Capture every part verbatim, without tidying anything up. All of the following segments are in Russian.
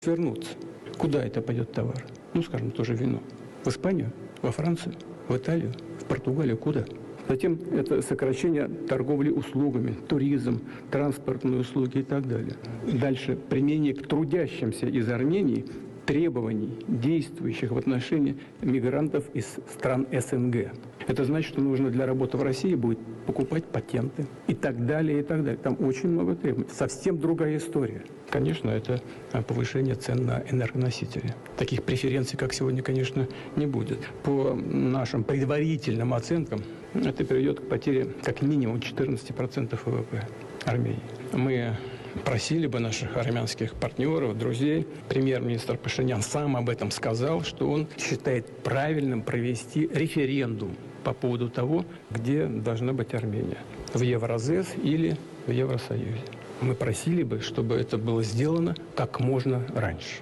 вернуться. Куда это пойдет товар? Ну, скажем, тоже вино. В Испанию, во Францию, в Италию, в Португалию, куда? Затем это сокращение торговли услугами, туризм, транспортные услуги и так далее. Дальше применение к трудящимся из Армении требований, действующих в отношении мигрантов из стран СНГ. Это значит, что нужно для работы в России будет покупать патенты и так далее, и так далее. Там очень много требований. Совсем другая история. Конечно, это повышение цен на энергоносители. Таких преференций, как сегодня, конечно, не будет. По нашим предварительным оценкам, это приведет к потере как минимум четырнадцать процентов ВВП Армении. Мы просили бы наших армянских партнеров, друзей. Премьер-министр Пашинян сам об этом сказал, что он считает правильным провести референдум по поводу того, где должна быть Армения. В Евразес или в Евросоюзе. Мы просили бы, чтобы это было сделано как можно раньше.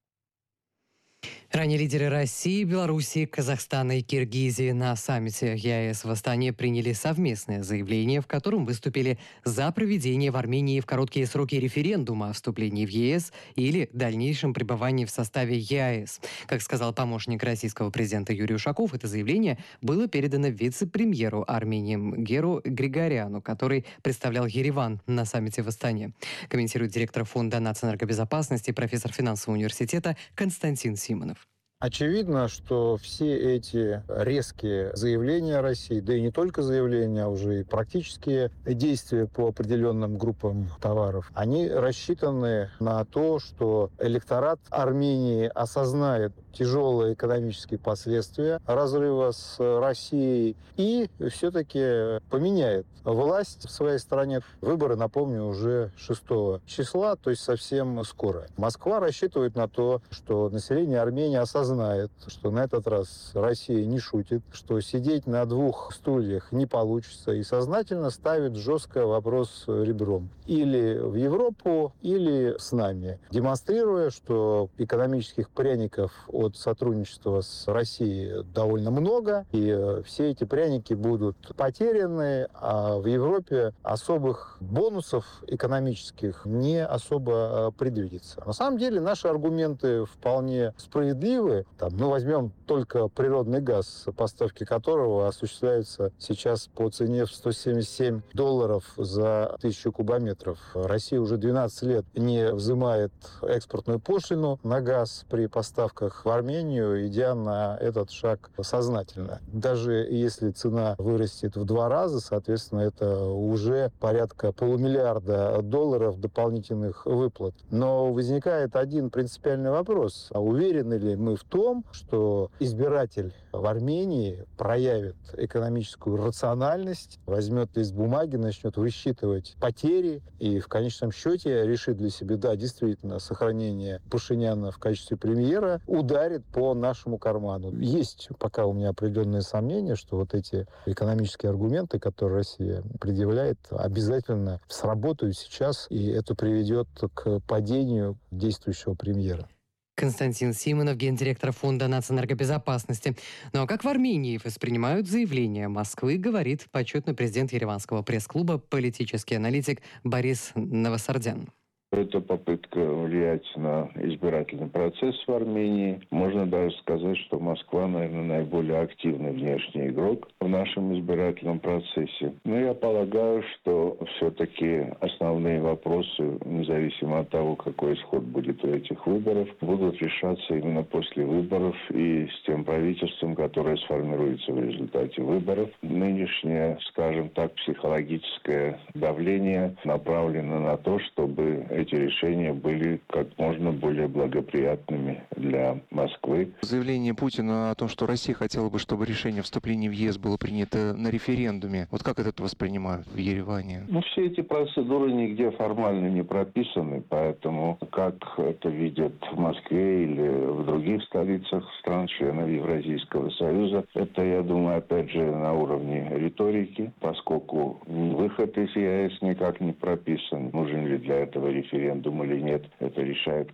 Ранее лидеры России, Белоруссии, Казахстана и Киргизии на саммите ЕАЭС в Астане приняли совместное заявление, в котором выступили за проведение в Армении в короткие сроки референдума о вступлении в ЕС или дальнейшем пребывании в составе ЕАЭС. Как сказал помощник российского президента Юрий Ушаков, это заявление было передано вице-премьеру Армении Геру Григоряну, который представлял Ереван на саммите в Астане. Комментирует директор Фонда нацэнергобезопасности, профессор финансового университета Константин Симонов. Очевидно, что все эти резкие заявления России, да и не только заявления, а уже и практические действия по определенным группам товаров, они рассчитаны на то, что электорат Армении осознает тяжелые экономические последствия разрыва с Россией и все-таки поменяет власть в своей стране. Выборы, напомню, уже шестого числа, то есть совсем скоро. Москва рассчитывает на то, что население Армении осознает, знает, что на этот раз Россия не шутит, что сидеть на двух стульях не получится, и сознательно ставит жестко вопрос ребром. Или в Европу, или с нами. Демонстрируя, что экономических пряников от сотрудничества с Россией довольно много, и все эти пряники будут потеряны, а в Европе особых бонусов экономических не особо предвидится. На самом деле наши аргументы вполне справедливы. Там, ну, возьмем только природный газ, поставки которого осуществляются сейчас по цене в сто семьдесят семь долларов за тысячу кубометров. Россия уже двенадцать лет не взимает экспортную пошлину на газ при поставках в Армению, идя на этот шаг сознательно. Даже если цена вырастет в два раза, соответственно, это уже порядка полумиллиарда долларов дополнительных выплат. Но возникает один принципиальный вопрос. А уверены ли мы в том, что избиратель в Армении проявит экономическую рациональность, возьмет лист бумаги, начнет высчитывать потери и в конечном счете решит для себя, да, действительно, сохранение Пашиняна в качестве премьера ударит по нашему карману. Есть пока у меня определенные сомнения, что вот эти экономические аргументы, которые Россия предъявляет, обязательно сработают сейчас, и это приведет к падению действующего премьера. Константин Симонов, гендиректор Фонда нацэнергобезопасности. Ну а как в Армении воспринимают заявление Москвы, говорит почетный президент Ереванского пресс-клуба, политический аналитик Борис Новосардян. Это попытка влиять на избирательный процесс в Армении. Можно даже сказать, что Москва, наверное, наиболее активный внешний игрок в нашем избирательном процессе. Но я полагаю, что все-таки основные вопросы, независимо от того, какой исход будет у этих выборов, будут решаться именно после выборов и с тем правительством, которое сформируется в результате выборов. Нынешнее, скажем так, психологическое давление направлено на то, чтобы эти решения были как можно более благоприятными для Москвы. Заявление Путина о том, что Россия хотела бы, чтобы решение о вступлении в ЕС было принято на референдуме. Вот как это воспринимают в Ереване? Ну, все эти процедуры нигде формально не прописаны, поэтому как это видят в Москве или в других столицах стран-членов Евразийского союза, это, я думаю, опять же на уровне риторики, поскольку выход из ЕАЭС никак не прописан. Нужен ли для этого референдум или нет, это решает каждая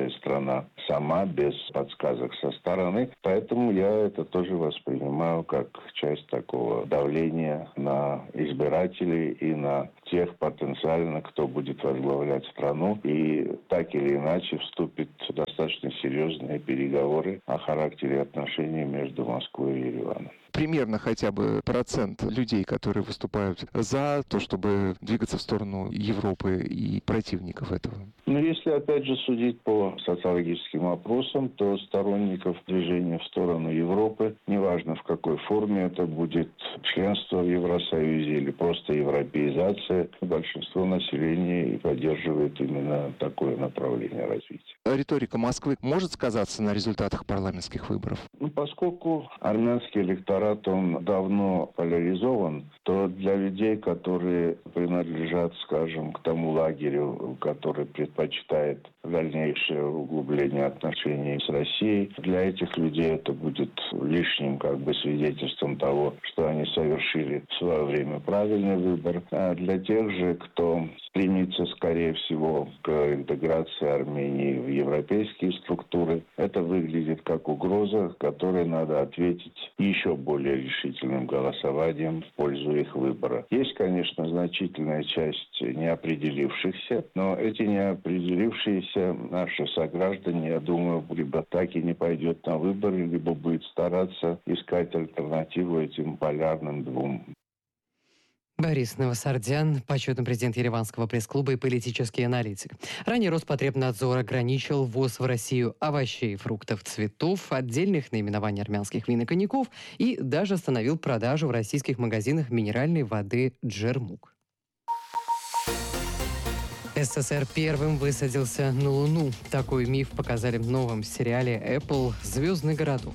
каждая страна сама, без подсказок со стороны. Поэтому я это тоже воспринимаю как часть такого давления на избирателей и на тех потенциально, кто будет возглавлять страну и так или иначе вступит в достаточно серьезные переговоры о характере отношений между Москвой и Ереваном. Примерно хотя бы процент людей, которые выступают за то, чтобы двигаться в сторону Европы, и противников этого? Ну, если опять же судить по социологическим опросам, то сторонников движения в сторону Европы, неважно в какой форме это будет, членство в Евросоюзе или просто европеизация, большинство населения и поддерживает именно такое направление развития. Риторика Москвы может сказаться на результатах парламентских выборов? Ну, поскольку армянский электорат, он давно поляризован, то для людей, которые принадлежат, скажем, к тому лагерю, который предпочитает дальнейшее углубление отношений с Россией, для этих людей это будет лишним как бы свидетельством того, что они совершили в свое время правильный выбор. А для тех же, кто стремится, скорее всего, к интеграции Армении в европейские структуры, это выглядит как угроза, которой надо ответить еще более решительным голосованием в пользу их выбора. Есть, конечно, значительная часть неопределившихся, но эти неопределившиеся наши сограждане, я думаю, либо так и не пойдет на выборы, либо будет стараться искать альтернативу этим полярным двум. Борис Новосардян, почетный президент Ереванского пресс-клуба и политический аналитик. Ранее Роспотребнадзор ограничил ввоз в Россию овощей, фруктов, цветов, отдельных наименований армянских вин и коньяков и даже остановил продажу в российских магазинах минеральной воды «Джермук». СССР первым высадился на Луну. Такой миф показали в новом сериале Apple «Звездный городок».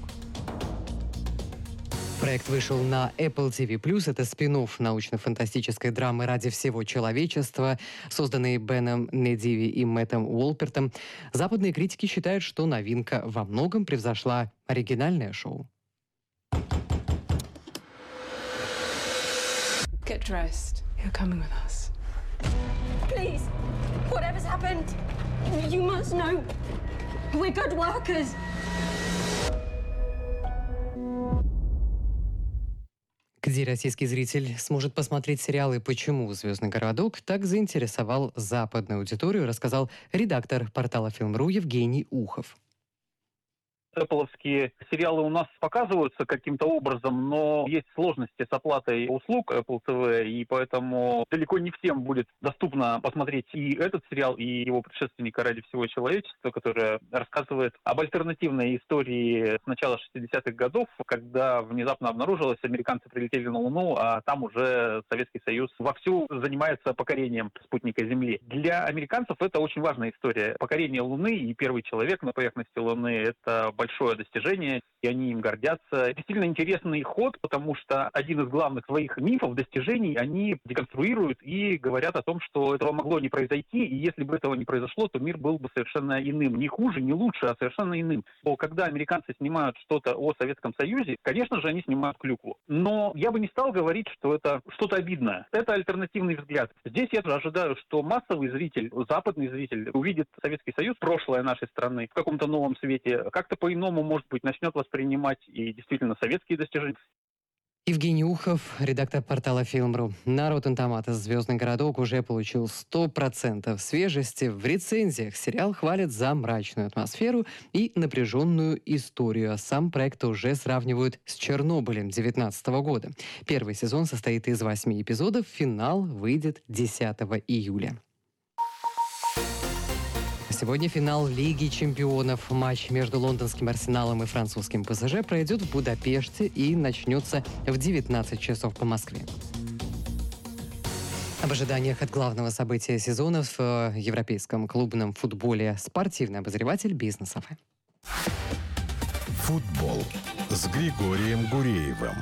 Проект вышел на Apple ти ви плюс. Это спин-офф научно-фантастической драмы «Ради всего человечества», созданный Беном Недиви и Мэттом Уолпертом. Западные критики считают, что новинка во многом превзошла оригинальное шоу. Get dressed. You're coming with us. Please, whatever's happened, you must know we're good workers. Где российский зритель сможет посмотреть сериалы «Почему «Звездный городок» так заинтересовал западную аудиторию», рассказал редактор портала Film.ru Евгений Ухов. Apple-овские сериалы у нас показываются каким-то образом, но есть сложности с оплатой услуг Apple ти ви, и поэтому далеко не всем будет доступно посмотреть и этот сериал, и его предшественника «Ради всего человечества», который рассказывает об альтернативной истории с начала шестидесятых годов, когда внезапно обнаружилось, американцы прилетели на Луну, а там уже Советский Союз вовсю занимается покорением спутника Земли. Для американцев это очень важная история. Покорение Луны и первый человек на поверхности Луны — это большое достижение, и они им гордятся. Действительно интересный ход, потому что один из главных своих мифов, достижений, они деконструируют и говорят о том, что этого могло не произойти, и если бы этого не произошло, то мир был бы совершенно иным. Не хуже, не лучше, а совершенно иным. Но когда американцы снимают что-то о Советском Союзе, конечно же, они снимают клюкву. Но я бы не стал говорить, что это что-то обидное. Это альтернативный взгляд. Здесь я ожидаю, что массовый зритель, западный зритель увидит Советский Союз, прошлое нашей страны, в каком-то новом свете, как-то по-иному, может быть, начнет воспринимать и действительно советские достижения. Евгений Ухов, редактор портала Film.ru. На Rotten Tomatoes «Звездный городок» уже получил сто процентов свежести. В рецензиях сериал хвалят за мрачную атмосферу и напряженную историю. А сам проект уже сравнивают с «Чернобылем» две тысячи девятнадцатого года. Первый сезон состоит из восьми эпизодов. Финал выйдет десятого июля. Сегодня финал Лиги чемпионов. Матч между лондонским «Арсеналом» и французским «ПСЖ» пройдет в Будапеште и начнется в девятнадцать часов по Москве. Об ожиданиях от главного события сезона в европейском клубном футболе спортивный обозреватель «Бизнес АФ». Футбол с Григорием Гуреевым.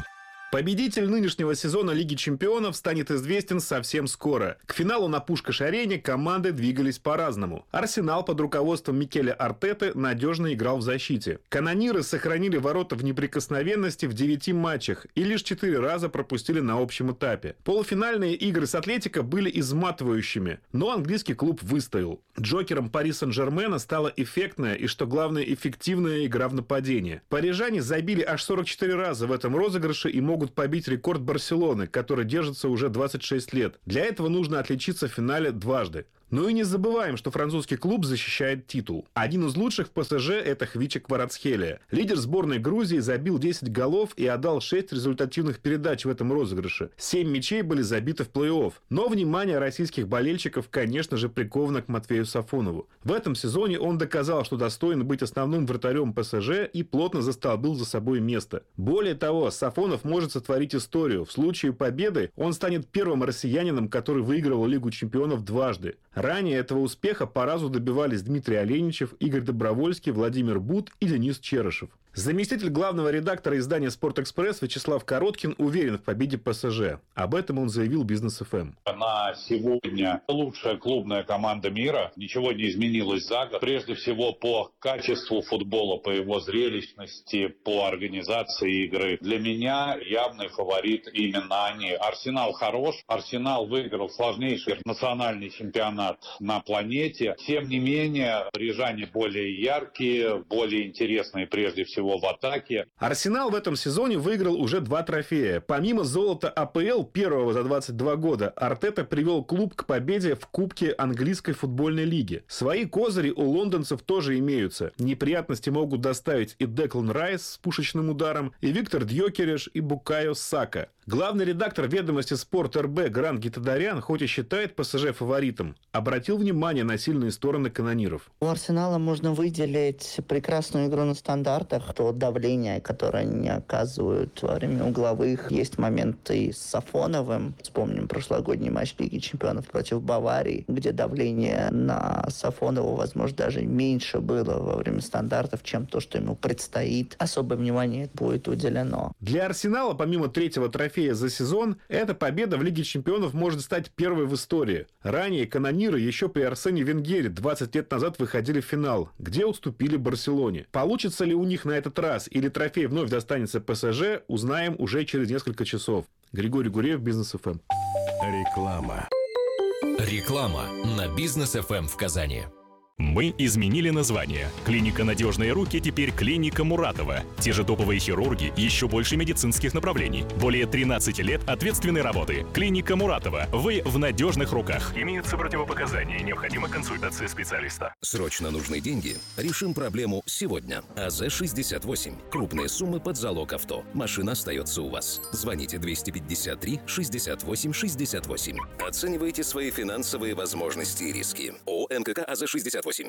Победитель нынешнего сезона Лиги чемпионов станет известен совсем скоро. К финалу на Пушкаш-арене команды двигались по-разному. Арсенал под руководством Микеля Артеты надежно играл в защите. Канониры сохранили ворота в неприкосновенности в девяти матчах и лишь четыре раза пропустили на общем этапе. Полуфинальные игры с Атлетико были изматывающими, но английский клуб выстоял. Джокером Пари Сен-Жермена стала эффектная и, что главное, эффективная игра в нападении. Парижане забили аж сорок четыре раза в этом розыгрыше и могут побить рекорд Барселоны, который держится уже двадцать шесть лет. Для этого нужно отличиться в финале дважды. Ну и не забываем, что французский клуб защищает титул. Один из лучших в ПСЖ – это Хвича Кварацхелия. Лидер сборной Грузии забил десять голов и отдал шесть результативных передач в этом розыгрыше. семь мячей были забиты в плей-офф. Но внимание российских болельщиков, конечно же, приковано к Матвею Сафонову. В этом сезоне он доказал, что достоин быть основным вратарем ПСЖ и плотно застолбил за собой место. Более того, Сафонов может сотворить историю. В случае победы он станет первым россиянином, который выигрывал Лигу чемпионов дважды. Ранее этого успеха по разу добивались Дмитрий Оленичев, Игорь Добровольский, Владимир Бут и Денис Черышев. Заместитель главного редактора издания «Спортэкспресс» Вячеслав Короткин уверен в победе ПСЖ. Об этом он заявил Бизнес эф эм. На сегодня лучшая клубная команда мира. Ничего не изменилось за год. Прежде всего по качеству футбола, по его зрелищности, по организации игры. Для меня явный фаворит именно они. Арсенал хорош. Арсенал выиграл сложнейший национальный чемпионат на планете. Тем не менее, парижане более яркие, более интересные прежде всего в атаке. Арсенал в этом сезоне выиграл уже два трофея. Помимо золота а пэ эл, первого за двадцать два года, Артета привел клуб к победе в Кубке английской футбольной лиги. Свои козыри у лондонцев тоже имеются. Неприятности могут доставить и Деклан Райс с пушечным ударом, и Виктор Дьокереш, и Букайо Сака. Главный редактор «Ведомости Спорт эр бэ» Грант Гитадарян, хоть и считает ПСЖ фаворитом, обратил внимание на сильные стороны канониров. У Арсенала можно выделить прекрасную игру на стандартах, то давление, которое они оказывают во время угловых. Есть моменты с Сафоновым. Вспомним прошлогодний матч Лиги чемпионов против Баварии, где давление на Сафонова, возможно, даже меньше было во время стандартов, чем то, что ему предстоит. Особое внимание будет уделено. Для Арсенала, помимо третьего трофея за сезон, эта победа в Лиге чемпионов может стать первой в истории. Ранее канониры еще при Арсене Венгере двадцать лет назад выходили в финал, где уступили Барселоне. Получится ли у них на этот раз или трофей вновь достанется ПСЖ, узнаем уже через несколько часов. Григорий Гуреев, Бизнес эф эм. Реклама. Реклама на Бизнес эф эм в Казани. Мы изменили название. Клиника «Надежные руки» теперь клиника Муратова. Те же топовые хирурги, еще больше медицинских направлений. Более тринадцати лет ответственной работы. Клиника Муратова. Вы в надежных руках. Имеются противопоказания. Необходима консультация специалиста. Срочно нужны деньги? Решим проблему сегодня. а зэ шестьдесят восемь. Крупные суммы под залог авто. Машина остается у вас. Звоните двести пятьдесят три шестьдесят восемь шестьдесят восемь. Оценивайте свои финансовые возможности и риски. ООО эн ка ка а зэ шестьдесят восемь.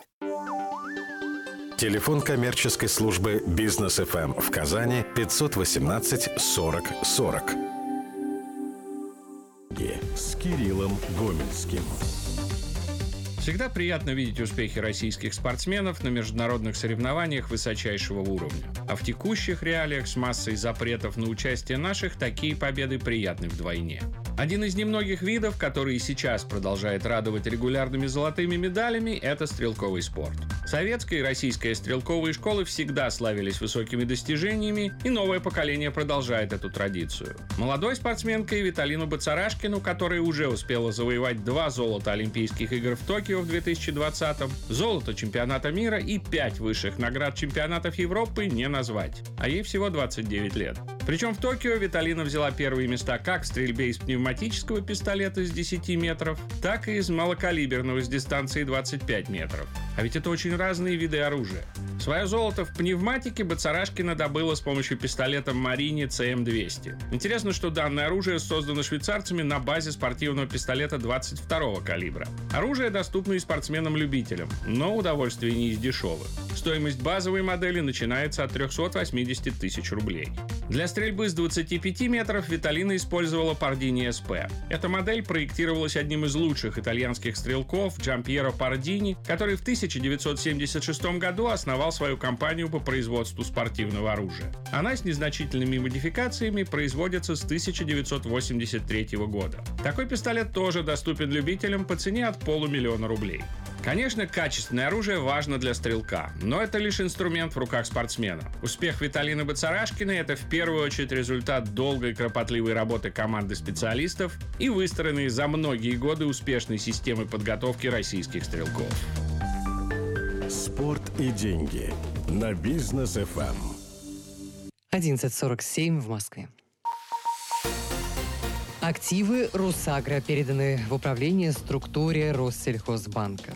Телефон коммерческой службы Бизнес эф эм в Казани пятьсот восемнадцать сорок сорок. С Кириллом Гомельским. Всегда приятно видеть успехи российских спортсменов на международных соревнованиях высочайшего уровня. А в текущих реалиях с массой запретов на участие наших такие победы приятны вдвойне. Один из немногих видов, который сейчас продолжает радовать регулярными золотыми медалями, это стрелковый спорт. Советская и российская стрелковые школы всегда славились высокими достижениями, и новое поколение продолжает эту традицию. Молодой спортсменке Виталину Бацарашкину, которая уже успела завоевать два золота Олимпийских игр в Токио в две тысячи двадцатом, золото чемпионата мира и пять высших наград чемпионатов Европы не назвать. А ей всего двадцать девять лет. Причем в Токио Виталина взяла первые места как в стрельбе из пневматического пистолета с десяти метров, так и из малокалиберного с дистанции двадцать пять метров. А ведь это очень разные виды оружия. Свое золото в пневматике Бацарашкина добыла с помощью пистолета Марини цэ эм двести. Интересно, что данное оружие создано швейцарцами на базе спортивного пистолета двадцать второго калибра. Оружие доступно и спортсменам-любителям, но удовольствие не из дешевых. Стоимость базовой модели начинается от трехсот восьмидесяти тысяч рублей. Для стрельбы с двадцати пяти метров Виталина использовала Пардини эс пэ. Эта модель проектировалась одним из лучших итальянских стрелков Джампьеро Пардини, который в тысяча тысяча девятьсот семьдесят шестом году основал свою компанию по производству спортивного оружия. Она с незначительными модификациями производится с тысяча девятьсот восемьдесят третьего года. Такой пистолет тоже доступен любителям по цене от полумиллиона рублей. Конечно, качественное оружие важно для стрелка, но это лишь инструмент в руках спортсмена. Успех Виталины Бацарашкиной – это в первую очередь результат долгой кропотливой работы команды специалистов и выстроенной за многие годы успешной системы подготовки российских стрелков. Спорт и деньги на Бизнес эф эм. одиннадцать сорок семь в Москве. Активы «Русагро» переданы в управление структуре Россельхозбанка.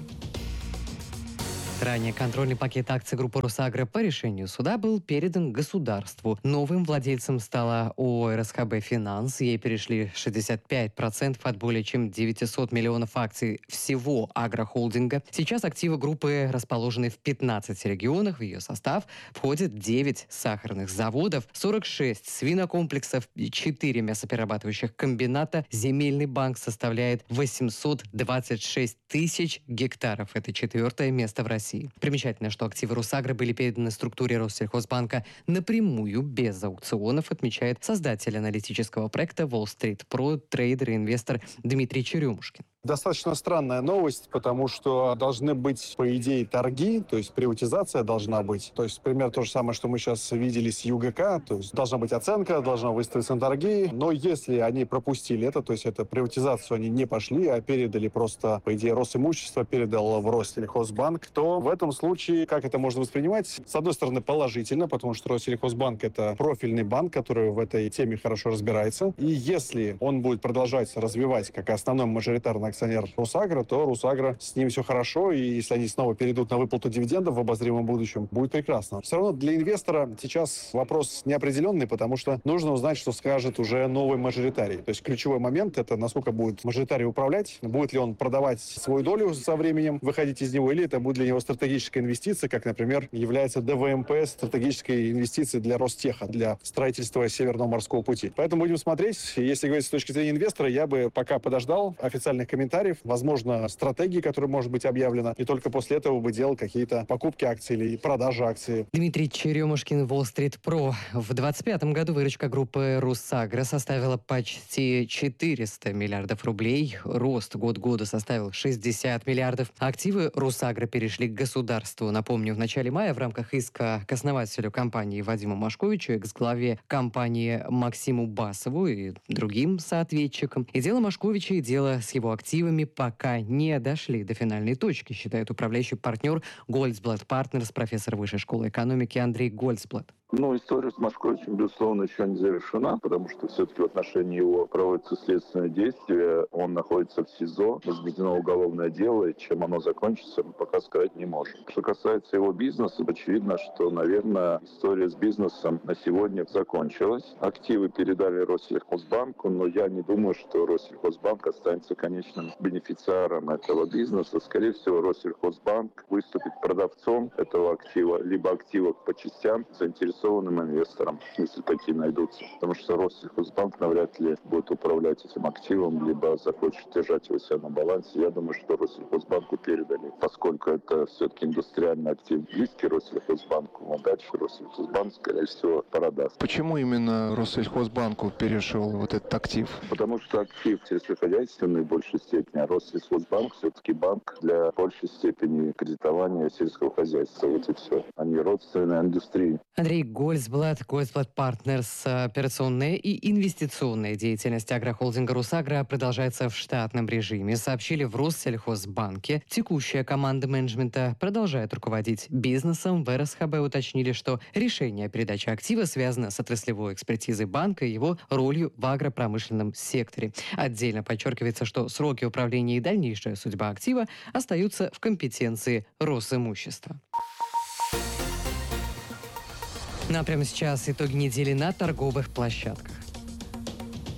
Ранее контрольный пакет акций группы «Русагро» по решению суда был передан государству. Новым владельцем стала ООО эр эс ха бэ «Финанс». Ей перешли шестьдесят пять процентов от более чем девятисот миллионов акций всего агрохолдинга. Сейчас активы группы расположены в пятнадцати регионах. В ее состав входит девять сахарных заводов, сорок шесть свинокомплексов, четыре мясоперерабатывающих комбината. Земельный банк составляет восемьсот двадцать шесть тысяч гектаров. Это четвертое место в России. Примечательно, что активы «Русагро» были переданы структуре Россельхозбанка напрямую, без аукционов, отмечает создатель аналитического проекта Wall Street Pro, трейдер и инвестор Дмитрий Черемушкин. Достаточно странная новость, потому что должны быть, по идее, торги, то есть приватизация должна быть. То есть, пример то же самое, что мы сейчас видели с ю гэ ка, то есть должна быть оценка, должна выставиться на торги. Но если они пропустили это, то есть это приватизацию они не пошли, а передали просто, по идее, Росимущество передал в Россельхозбанк, то в этом случае, как это можно воспринимать? С одной стороны, положительно, потому что Россельхозбанк — это профильный банк, который в этой теме хорошо разбирается. И если он будет продолжать развивать как основной мажоритарный акционер «Русагро», то «Русагро» с ним все хорошо, и если они снова перейдут на выплату дивидендов в обозримом будущем, будет прекрасно. Все равно для инвестора сейчас вопрос неопределенный, потому что нужно узнать, что скажет уже новый мажоритарий. То есть ключевой момент — это насколько будет мажоритарий управлять, будет ли он продавать свою долю со временем, выходить из него, или это будет для него стратегическая инвестиция, как, например, является дэ вэ эм пэ стратегической инвестицией для Ростеха, для строительства Северного морского пути. Поэтому будем смотреть. Если говорить с точки зрения инвестора, я бы пока подождал официальных комментариев, возможно, стратегии, которая может быть объявлена, и только после этого бы делал какие-то покупки акций или продажи акций. Дмитрий Черемушкин, Wall Street Pro. В двадцать пятом году выручка группы «Русагро» составила почти четыреста миллиардов рублей. Рост год года составил шестьдесят миллиардов. Активы «Русагро» перешли к государству. Напомню, в начале мая в рамках иска к основателю компании Вадиму Машковичу, экс-главе компании Максиму Басову и другим соответчикам. И дело Машковича, и дело с его активами пока не дошли до финальной точки, считает управляющий партнер Goldblatt Partners, профессор Высшей школы экономики Андрей Goldblatt. Ну, история с Машковичем, безусловно, еще не завершена, потому что все-таки в отношении его проводится следственное действие. Он находится в СИЗО, возбуждено уголовное дело, и чем оно закончится, мы пока сказать не можем. Что касается его бизнеса, очевидно, что, наверное, история с бизнесом на сегодня закончилась. Активы передали Россельхозбанку, но я не думаю, что Россельхозбанк останется конечным бенефициаром этого бизнеса. Скорее всего, Россельхозбанк выступит продавцом этого актива, либо активов по частям, заинтересованным инвесторам, если такие найдутся. Потому что Россельхозбанк навряд ли будет управлять этим активом, либо захочет держать его себя на балансе. Я думаю, что Россельхозбанку передали, поскольку это все-таки индустриальный актив, близкий Россельхозбанку, а дальше Россельхозбанк, скорее всего, продаст. Почему именно Россельхозбанку перешел вот этот актив? Потому что актив сельскохозяйственный в большей степени, а Россельхозбанк все-таки банк для большей степени кредитования сельского хозяйства. Вот и все, а не родственной индустрии. Андрей Goldblatt, Goldblatt Partners. Операционная и инвестиционная деятельность агрохолдинга «Русагро» продолжается в штатном режиме, сообщили в Россельхозбанке. Текущая команда менеджмента продолжает руководить бизнесом. В эр эс ха бэ уточнили, что решение о передаче актива связано с отраслевой экспертизой банка и его ролью в агропромышленном секторе. Отдельно подчеркивается, что сроки управления и дальнейшая судьба актива остаются в компетенции Росимущества. Ну а прямо сейчас итоги недели на торговых площадках.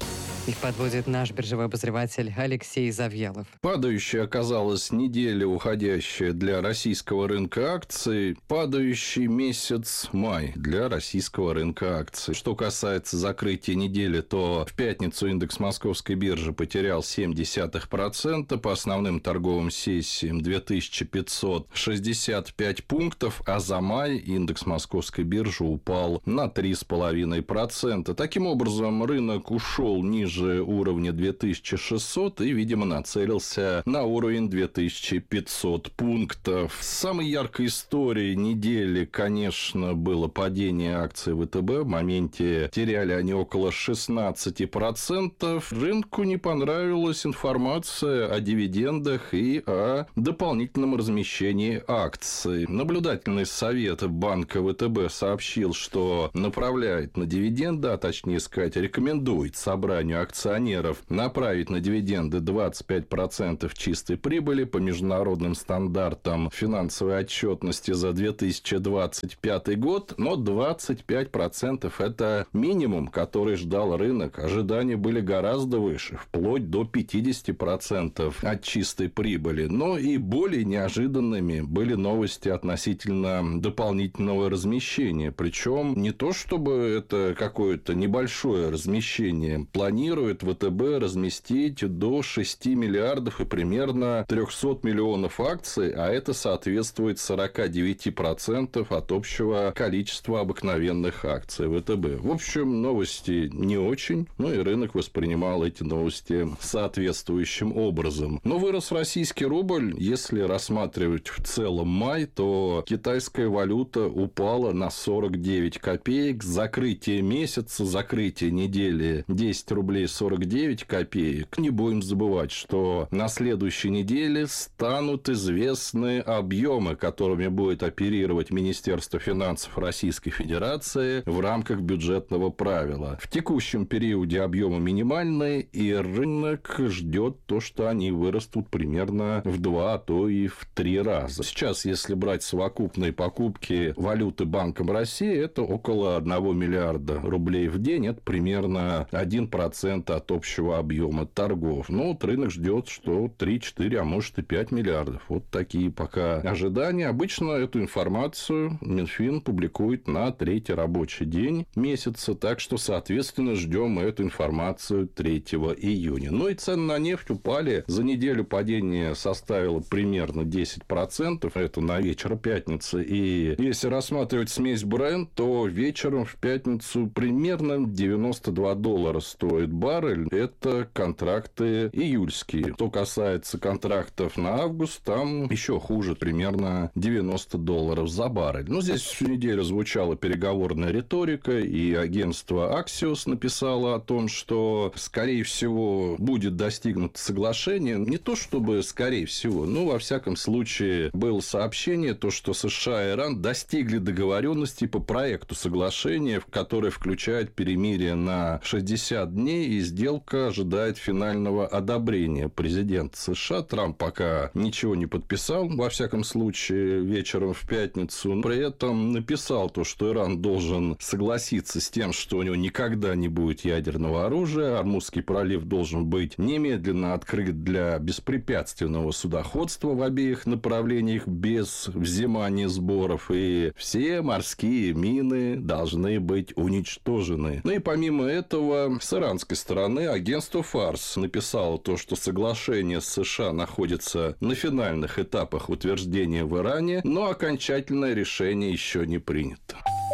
Их подводит наш биржевой обозреватель Алексей Завьялов. Падающей оказалась неделя, уходящая для российского рынка акций. Падающий месяц май для российского рынка акций. Что касается закрытия недели, то в пятницу индекс Московской биржи потерял семь десятых процента. По основным торговым сессиям две тысячи пятьсот шестьдесят пять пунктов, а за май индекс Московской биржи упал на три целых пять десятых процента. Таким образом, рынок ушел ниже уровня две тысячи шестьсот и, видимо, нацелился на уровень две тысячи пятьсот пунктов. Самой яркой историей недели, конечно, было падение акций ВТБ. В моменте теряли они около шестнадцать процентов. Рынку не понравилась информация о дивидендах и о дополнительном размещении акций. Наблюдательный совет банка ВТБ сообщил, что направляет на дивиденды, а точнее сказать, рекомендует собранию акционеров направить на дивиденды двадцать пять процентов чистой прибыли по международным стандартам финансовой отчетности за две тысячи двадцать пятый год, но двадцать пять процентов это минимум, который ждал рынок. Ожидания были гораздо выше, вплоть до пятьдесят процентов от чистой прибыли. Но и более неожиданными были новости относительно дополнительного размещения. Причем не то, чтобы это какое-то небольшое размещение. Планирует ВТБ разместить до шести миллиардов и примерно трехсот миллионов акций, а это соответствует сорока девяти процентам от общего количества обыкновенных акций ВТБ. В общем, новости не очень, ну и рынок воспринимал эти новости соответствующим образом. Но вырос российский рубль. Если рассматривать в целом май, то китайская валюта упала на сорок девять копеек. Закрытие месяца, закрытие недели десять рублей сорок девять копеек. Не будем забывать, что на следующей неделе станут известны объемы, которыми будет оперировать Министерство финансов Российской Федерации в рамках бюджетного правила. В текущем периоде объемы минимальные, и рынок ждет то, что они вырастут примерно в два, а то и в три раза. Сейчас, если брать совокупные покупки валюты Банком России, это около одного миллиарда рублей в день. Это примерно один процент от общего объема торгов. Но вот рынок ждет, что три-четыре, а может и пять миллиардов. Вот такие пока ожидания. Обычно эту информацию Минфин публикует на третий рабочий день месяца. Так что, соответственно, ждем эту информацию третьего июня. Ну и цены на нефть упали. За неделю падение составило примерно десять процентов. Это на вечер пятницы. И если рассматривать смесь Brent, то вечером в пятницу примерно девяносто два доллара стоит баррель. Это контракты июльские. Что касается контрактов на август, там еще хуже, примерно девяносто долларов за баррель. Но здесь всю неделю звучала переговорная риторика, и агентство Axios написало о том, что, скорее всего, будет достигнуто соглашение. Не то, чтобы скорее всего, но, во всяком случае, было сообщение, то, что США и Иран достигли договоренности по проекту соглашения, которое включает перемирие на шестьдесят дней, и сделка ожидает финального одобрения президента США. Трамп пока ничего не подписал, во всяком случае, вечером в пятницу. При этом написал то, что Иран должен согласиться с тем, что у него никогда не будет ядерного оружия, Ормузский пролив должен быть немедленно открыт для беспрепятственного судоходства в обеих направлениях без взимания сборов, и все морские мины должны быть уничтожены. Ну и помимо этого, с иранской стороны агентство Фарс написало то, что соглашение с США находится на финальных этапах утверждения в Иране, но окончательное решение еще не принято.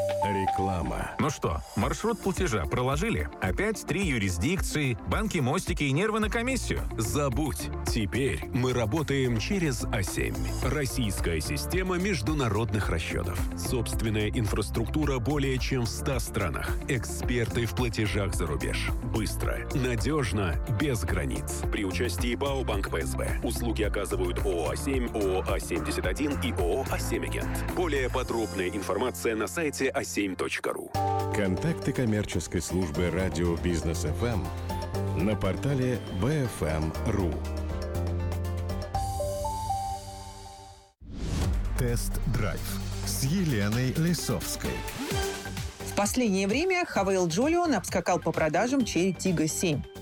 Реклама. Ну что, маршрут платежа проложили? Опять три юрисдикции, банки, мостики и нервы на комиссию? Забудь. Теперь мы работаем через А семь. Российская система международных расчетов. Собственная инфраструктура более чем в ста странах. Эксперты в платежах за рубеж. Быстро, надежно, без границ. При участии ПАО «Банк ПСБ». Услуги оказывают ООО «А семь», ООО «А семьдесят один» и ООО «А семь Агент». Более подробная информация на сайте а семь точка ру. Контакты коммерческой службы радио Бизнес эф эм на портале би эф эм точка ру. Тест-драйв с Еленой Лисовской. В последнее время Хавейл Джолион обскакал по продажам Cherry Tiggo семь.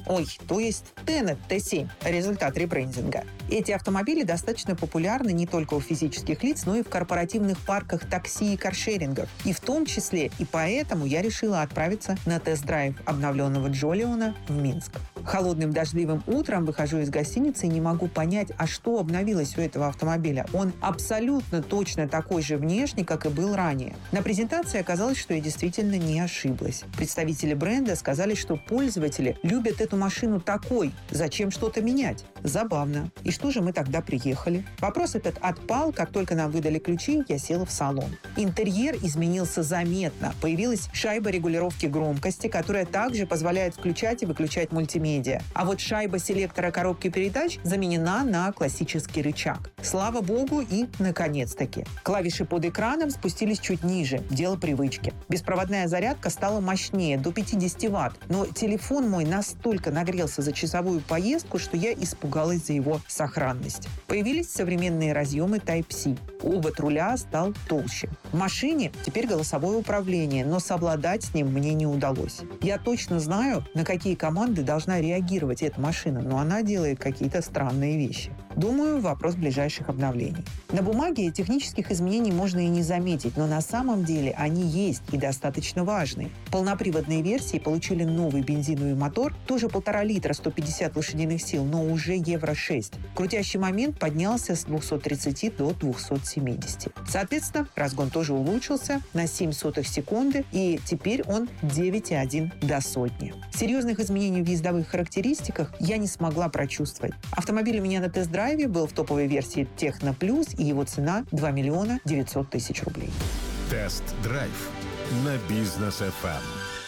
Ой, то есть Tenet Т семь, результат ребрендинга. Эти автомобили достаточно популярны не только у физических лиц, но и в корпоративных парках такси и каршерингов. И в том числе и поэтому я решила отправиться на тест-драйв обновленного Джолиона в Минск. Холодным дождливым утром выхожу из гостиницы и не могу понять, а что обновилось у этого автомобиля. Он абсолютно точно такой же внешне, как и был ранее. На презентации оказалось, что я действительно не ошиблась. Представители бренда сказали, что пользователи любят эту машину такой. Зачем что-то менять? Забавно. И что же мы тогда приехали? Вопрос этот отпал, как только нам выдали ключи, я села в салон. Интерьер изменился заметно. Появилась шайба регулировки громкости, которая также позволяет включать и выключать мультимедиа. А вот шайба селектора коробки передач заменена на классический рычаг. Слава богу, и наконец-таки. Клавиши под экраном спустились чуть ниже. Дело привычки. Беспроводная зарядка стала мощнее, до пятьдесят ватт. Но телефон мой настолько нагрелся за часовую поездку, что я испугалась за его сохранность. Появились современные разъемы Type-C. Обод руля стал толще. В машине теперь голосовое управление, но совладать с ним мне не удалось. Я точно знаю, на какие команды должна реагировать эта машина, но она делает какие-то странные вещи. Думаю, вопрос ближайших обновлений. На бумаге технических изменений можно и не заметить, но на самом деле они есть и достаточно важные. Полноприводные версии получили новый бензиновый мотор, тоже полтора литра, сто пятьдесят лошадиных сил, но уже евро шесть. Крутящий момент поднялся с двухсот тридцати до двухсот семидесяти. Соответственно, разгон тоже улучшился на семь сотых секунды, и теперь он девять и один до сотни. Серьезных изменений в ездовых характеристиках я не смогла прочувствовать. Автомобиль у меня на тест-драйве был в топовой версии Техно Плюс, и его цена два миллиона девятьсот тысяч рублей. Тест-драйв на Бизнес эф эм.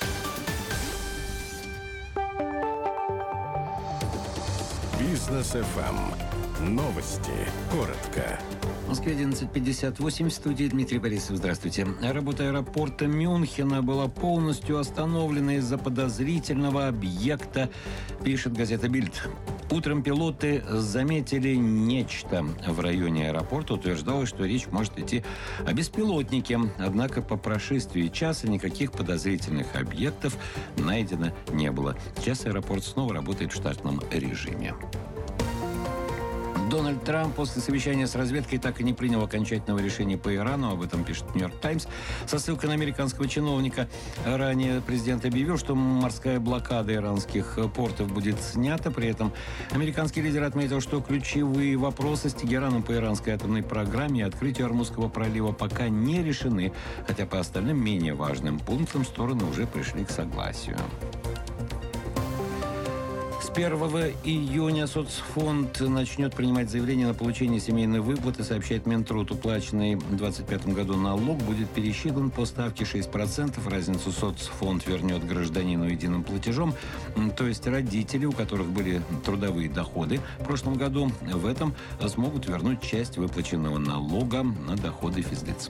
Бизнес эф эм. Новости. Коротко. В Москве одиннадцать пятьдесят восемь, в студии Дмитрий Борисов. Здравствуйте. Работа аэропорта Мюнхена была полностью остановлена из-за подозрительного объекта, пишет газета «Бильд». Утром пилоты заметили нечто в районе аэропорта. Утверждалось, что речь может идти о беспилотнике. Однако по прошествии часа никаких подозрительных объектов найдено не было. Сейчас аэропорт снова работает в штатном режиме. Дональд Трамп после совещания с разведкой так и не принял окончательного решения по Ирану. Об этом пишет «Нью-Йорк Таймс». Со ссылкой на американского чиновника. Ранее президент объявил, что морская блокада иранских портов будет снята. При этом американский лидер отметил, что ключевые вопросы с Тегераном по иранской атомной программе и открытию Ормузского пролива пока не решены. Хотя по остальным менее важным пунктам стороны уже пришли к согласию. С первого июня соцфонд начнет принимать заявления на получение семейной выплаты, сообщает Минтруд. Уплаченный в двадцать пятом году налог будет пересчитан по ставке шесть процентов. Разницу соцфонд вернет гражданину единым платежом. То есть родители, у которых были трудовые доходы в прошлом году, в этом смогут вернуть часть выплаченного налога на доходы физлиц.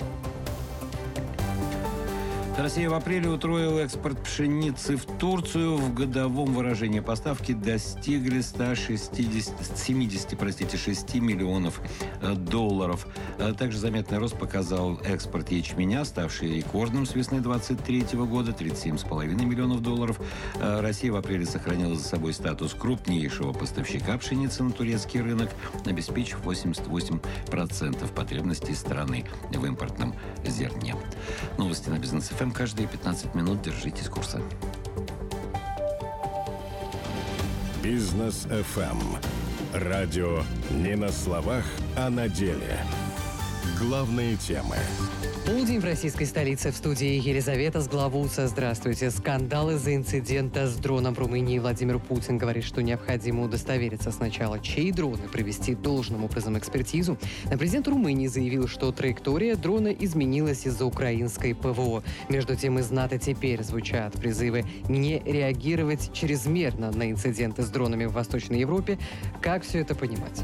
Россия в апреле утроила экспорт пшеницы в Турцию. В годовом выражении поставки достигли ста семидесяти, простите, шести миллионов долларов. Также заметный рост показал экспорт ячменя, ставший рекордным с весны двадцать третьего года, тридцать семь целых пять десятых миллионов долларов. Россия в апреле сохранила за собой статус крупнейшего поставщика пшеницы на турецкий рынок, обеспечив восемьдесят восемь процентов потребностей страны в импортном зерне. Новости на Бизнес эф эм. Каждые пятнадцать минут держитесь курса. Бизнес эф эм. Радио не на словах, а на деле. Главные темы. Полдень в российской столице. В студии Елизавета Сглавуца. Здравствуйте. Скандал из-за инцидента с дроном в Румынии. Владимир Путин говорит, что необходимо удостовериться сначала, чей дрон, и провести должным образом экспертизу. Но президент Румынии заявил, что траектория дрона изменилась из-за украинской ПВО. Между тем, из НАТО теперь звучат призывы не реагировать чрезмерно на инциденты с дронами в Восточной Европе. Как все это понимать?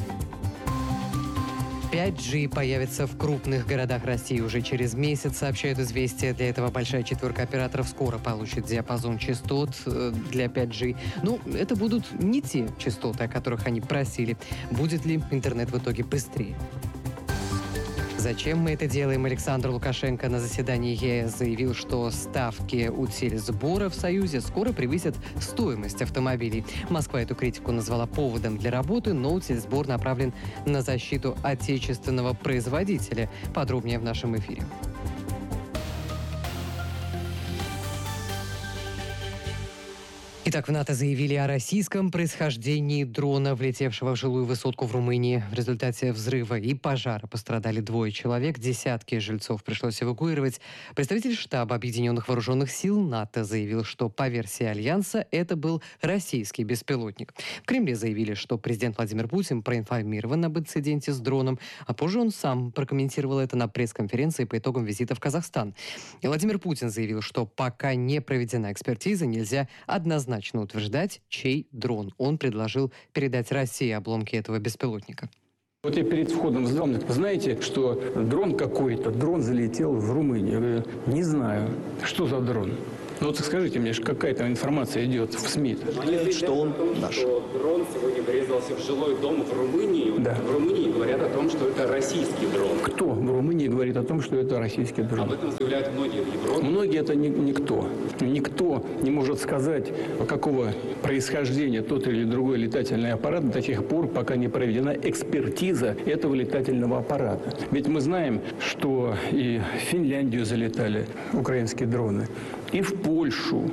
пять джи появится в крупных городах России уже через месяц, сообщают «Известия». Для этого большая четверка операторов скоро получит диапазон частот для пять джи. Ну, это будут не те частоты, о которых они просили. Будет ли интернет в итоге быстрее? Зачем мы это делаем? Александр Лукашенко на заседании ЕС заявил, что ставки утильсбора в Союзе скоро превысят стоимость автомобилей. Москва эту критику назвала поводом для работы, но утильсбор направлен на защиту отечественного производителя. Подробнее в нашем эфире. Итак, в НАТО заявили о российском происхождении дрона, влетевшего в жилую высотку в Румынии. В результате взрыва и пожара пострадали двое человек, десятки жильцов пришлось эвакуировать. Представитель штаба Объединенных Вооруженных Сил НАТО заявил, что по версии Альянса это был российский беспилотник. В Кремле заявили, что президент Владимир Путин проинформирован об инциденте с дроном, а позже он сам прокомментировал это на пресс-конференции по итогам визита в Казахстан. И Владимир Путин заявил, что пока не проведена экспертиза, нельзя однозначно утверждать, чей дрон. Он предложил передать России обломки этого беспилотника. Вот я перед входом задал, знаете, что дрон какой-то, дрон залетел в Румынию. Я говорю, не знаю, что за дрон. Ну вот скажите мне, какая-то информация идет в СМИ. Что он наш. Что дрон сегодня врезался в жилой дом в Румынии. Да. В Румынии говорят о том, что это российский дрон. Кто в Румынии говорит о том, что это российский дрон? Об этом заявляют многие в Европе. Многие это ни, никто. Никто не может сказать, какого происхождения тот или другой летательный аппарат до тех пор, пока не проведена экспертиза этого летательного аппарата. Ведь мы знаем, что и в Финляндию залетали украинские дроны, и в Польшу,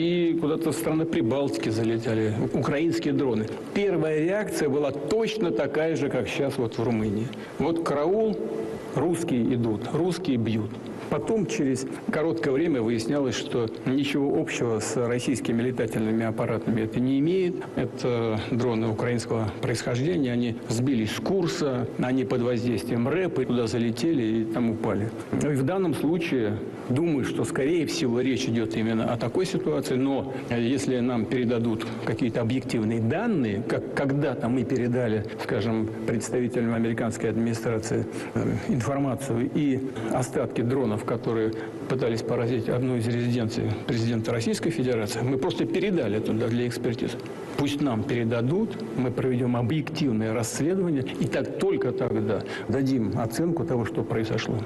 и куда-то в страны Прибалтики залетали украинские дроны. Первая реакция была точно такая же, как сейчас вот в Румынии. Вот караул, русские идут, русские бьют. Потом, через короткое время, выяснялось, что ничего общего с российскими летательными аппаратами это не имеет. Это дроны украинского происхождения. Они сбились с курса, они под воздействием рэпа туда залетели и там упали. И в данном случае, думаю, что, скорее всего, речь идет именно о такой ситуации. Но если нам передадут какие-то объективные данные, как когда-то мы передали, скажем, представителям американской администрации информацию и остатки дронов, которые пытались поразить одну из резиденций президента Российской Федерации, мы просто передали туда для экспертизы. Пусть нам передадут, мы проведем объективное расследование, и так только тогда дадим оценку того, что произошло.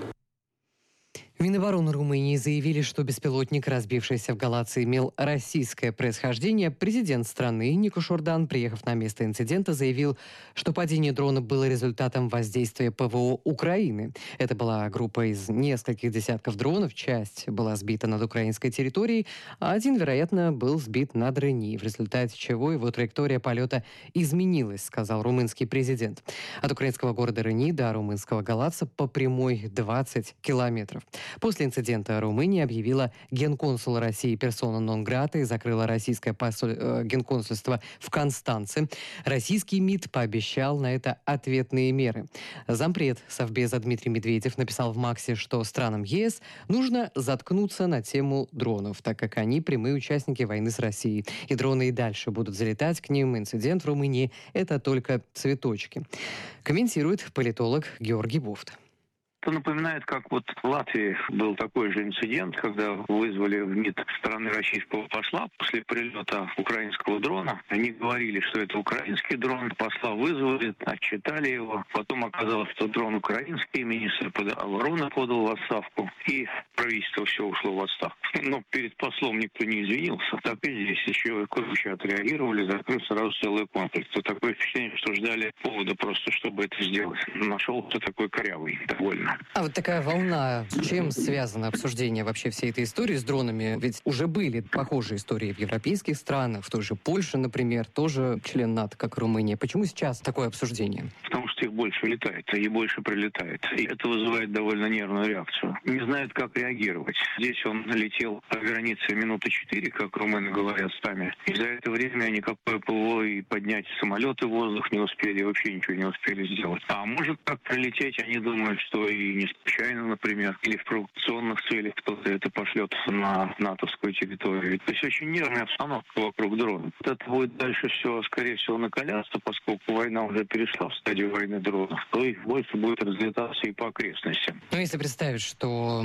Минобороны Румынии заявили, что беспилотник, разбившийся в Галации, имел российское происхождение. Президент страны Нико Шурдан, приехав на место инцидента, заявил, что падение дрона было результатом воздействия ПВО Украины. Это была группа из нескольких десятков дронов. Часть была сбита над украинской территорией, а один, вероятно, был сбит над Рени, в результате чего его траектория полета изменилась, сказал румынский президент. От украинского города Рени до румынского Галаца по прямой двадцать километров. После инцидента Румыния объявила генконсула России персона нон-грата и закрыла российское посоль... э, генконсульство в Констанце. Российский МИД пообещал на это ответные меры. Зампред Совбеза Дмитрий Медведев написал в Максе, что странам ЕС нужно заткнуться на тему дронов, так как они прямые участники войны с Россией. И дроны и дальше будут залетать к ним. Инцидент в Румынии – это только цветочки. Комментирует политолог Георгий Бофт. Это напоминает, как вот в Латвии был такой же инцидент, когда вызвали в МИД страны российского посла после прилета украинского дрона. Они говорили, что это украинский дрон, посла вызвали, отчитали его. Потом оказалось, что дрон украинский, министр обороны подал в отставку, и правительство все ушло в отставку. Но перед послом никто не извинился. Так и здесь еще круче отреагировали, закрыв сразу целый комплекс. То такое впечатление, что ждали повода просто, чтобы это сделать. Нашел-то такой корявый довольно. А вот такая волна, с чем связано обсуждение вообще всей этой истории с дронами? Ведь уже были похожие истории в европейских странах, в той же Польше, например, тоже член НАТО, как Румыния. Почему сейчас такое обсуждение? Потому что их больше летает и больше прилетает. И это вызывает довольно нервную реакцию. Не знают, как реагировать. Здесь он летел по границе минуты четыре, как румыны говорят сами. И за это время никакое ПВО и поднять самолеты в воздух не успели, вообще ничего не успели сделать. А может так прилететь, они думают, что и не случайно, например, или в провокационных целях кто-то это пошлет на натовскую территорию. То есть очень нервная обстановка вокруг дрона. Вот это будет дальше все, скорее всего, накаляться, поскольку война уже перешла в стадию войны дронов, то их больше будет разлетаться и по окрестностям. Ну, если представить, что Москва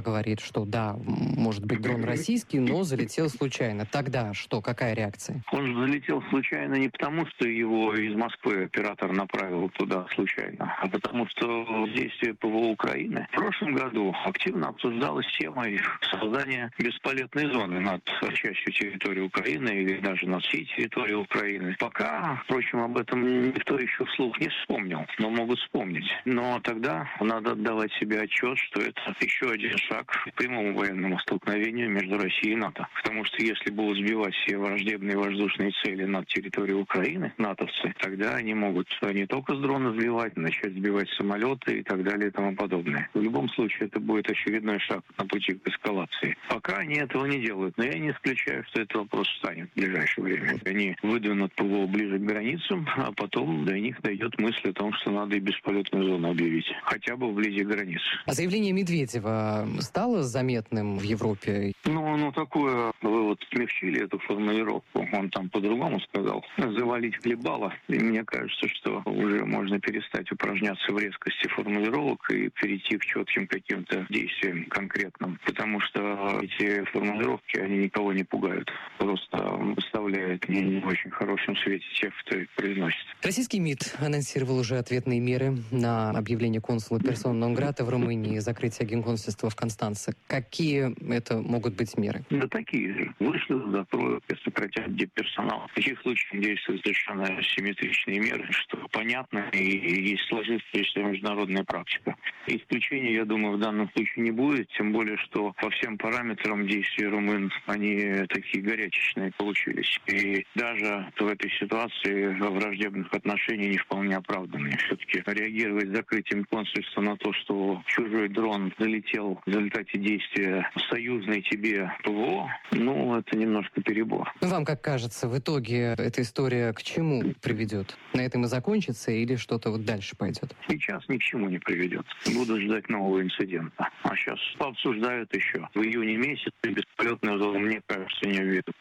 говорит, что да, может быть дрон российский, но залетел случайно. Тогда что? Какая реакция? Он залетел случайно не потому, что его из Москвы оператор направил туда случайно, а потому что действие ПВО Украины в прошлом году активно обсуждалась тема создания бесполетной зоны над частью территории Украины или даже над всей территорией Украины. Пока, впрочем, об этом никто еще вслух не вспомнил, но могут вспомнить. Но тогда надо отдавать себе отчет, что это еще один шаг к прямому военному столкновению между Россией и НАТО. Потому что если будут сбивать все враждебные воздушные цели над территорией Украины, натовцы, тогда они могут не только с дрона сбивать, начать сбивать самолеты и так далее и тому подобное. В любом случае, это будет очередной шаг на пути к эскалации. Пока они этого не делают, но я не исключаю, что этот вопрос встанет в ближайшее время. Они выдвинут ПВО ближе к границам, а потом до них дойдет мысль о том, что надо и бесполетную зону объявить, хотя бы вблизи границ. А заявление Медведева стало заметным в Европе? Ну, ну такое, вы вот смягчили эту формулировку, он там по-другому сказал. Завалить хлебало. И мне кажется, что уже можно перестать упражняться в резкости формулировок и перейти к четким каким-то действиям конкретным. Потому что эти формулировки, они никого не пугают. Просто выставляют не, не в очень хорошем свете тех, кто их произносит. Российский МИД анонсировал уже ответные меры на объявление консула персона нон-грата в Румынии и закрытие генконсульства в Констанце. Какие это могут быть меры? Да такие же. Вышлют, закроют, сократят дипперсонал. В таких случаях действуют совершенно симметричные меры, что понятно и есть сложившаяся международная практика. Исключения, я думаю, в данном случае не будет, тем более, что по всем параметрам действия румын они такие горячечные получились. И даже в этой ситуации враждебных отношений не вполне оправданные. Все-таки реагировать закрытием консульства на то, что чужой дрон залетел в результате действия союзной тебе ПВО, ну, это немножко перебор. Вам как кажется, в итоге эта история к чему приведет? На этом и закончится или что-то вот дальше пойдет? Сейчас ни к чему не приведет. Будут ждать нового инцидента. А сейчас обсуждают еще. В июне месяце бесполетную зону, мне кажется, не введут.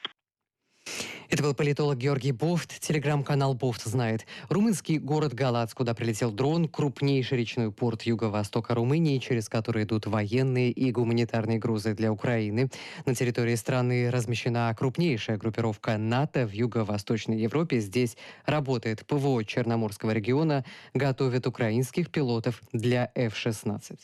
Это был политолог Георгий Бофт. Телеграм-канал Бофт знает. Румынский город Галац, куда прилетел дрон, крупнейший речной порт юго-востока Румынии, через который идут военные и гуманитарные грузы для Украины. На территории страны размещена крупнейшая группировка НАТО в юго-восточной Европе. Здесь работает ПВО Черноморского региона, готовят украинских пилотов для эф шестнадцать.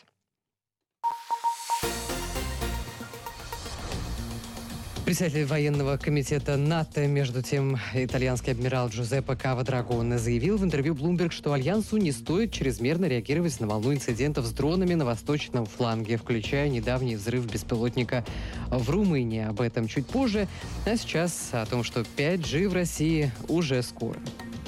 Председатель военного комитета НАТО, между тем, итальянский адмирал Джузеппе Кава-Драгоне заявил в интервью Bloomberg, что Альянсу не стоит чрезмерно реагировать на волну инцидентов с дронами на восточном фланге, включая недавний взрыв беспилотника в Румынии. Об этом чуть позже, а сейчас о том, что пять джи в России уже скоро.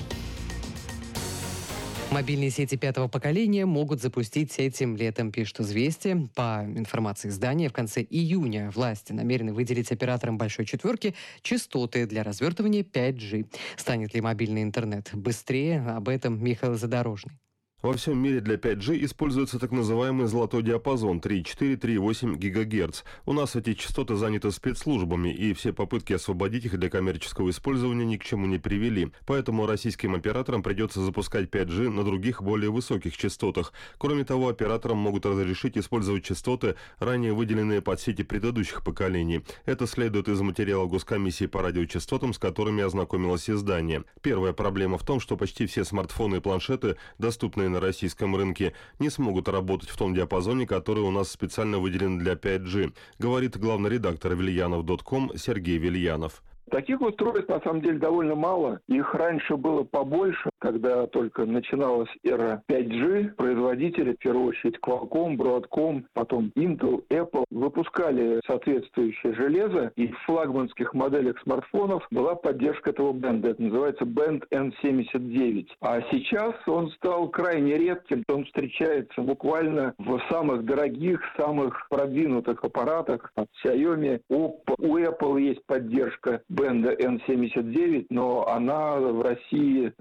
Мобильные сети пятого поколения могут запустить этим летом, пишет «Известия». По информации издания, в конце июня власти намерены выделить операторам «Большой четверки» частоты для развертывания пять джи. Станет ли мобильный интернет быстрее? Об этом Михаил Задорожный. Во всем мире для пять джи используется так называемый золотой диапазон три и четыре - три и восемь гигагерц. У нас эти частоты заняты спецслужбами, и все попытки освободить их для коммерческого использования ни к чему не привели. Поэтому российским операторам придется запускать пять джи на других более высоких частотах. Кроме того, операторам могут разрешить использовать частоты, ранее выделенные под сети предыдущих поколений. Это следует из материала Госкомиссии по радиочастотам, с которыми ознакомилось издание. Первая проблема в том, что почти все смартфоны и планшеты, доступные на российском рынке, не смогут работать в том диапазоне, который у нас специально выделен для пять джи, говорит главный редактор вильянов точка ком Сергей Вильянов. Таких устройств на самом деле довольно мало. Их раньше было побольше, когда только начиналась эра пять джи. Производители, в первую очередь Qualcomm, Broadcom, потом Intel, Apple, выпускали соответствующее железо, и в флагманских моделях смартфонов была поддержка этого бенда. Это называется бенд эн семьдесят девять. А сейчас он стал крайне редким. Он встречается буквально в самых дорогих, самых продвинутых аппаратах от Xiaomi, Oppo. У Apple есть поддержка бенда эн семьдесят девять, но она в России заблокирована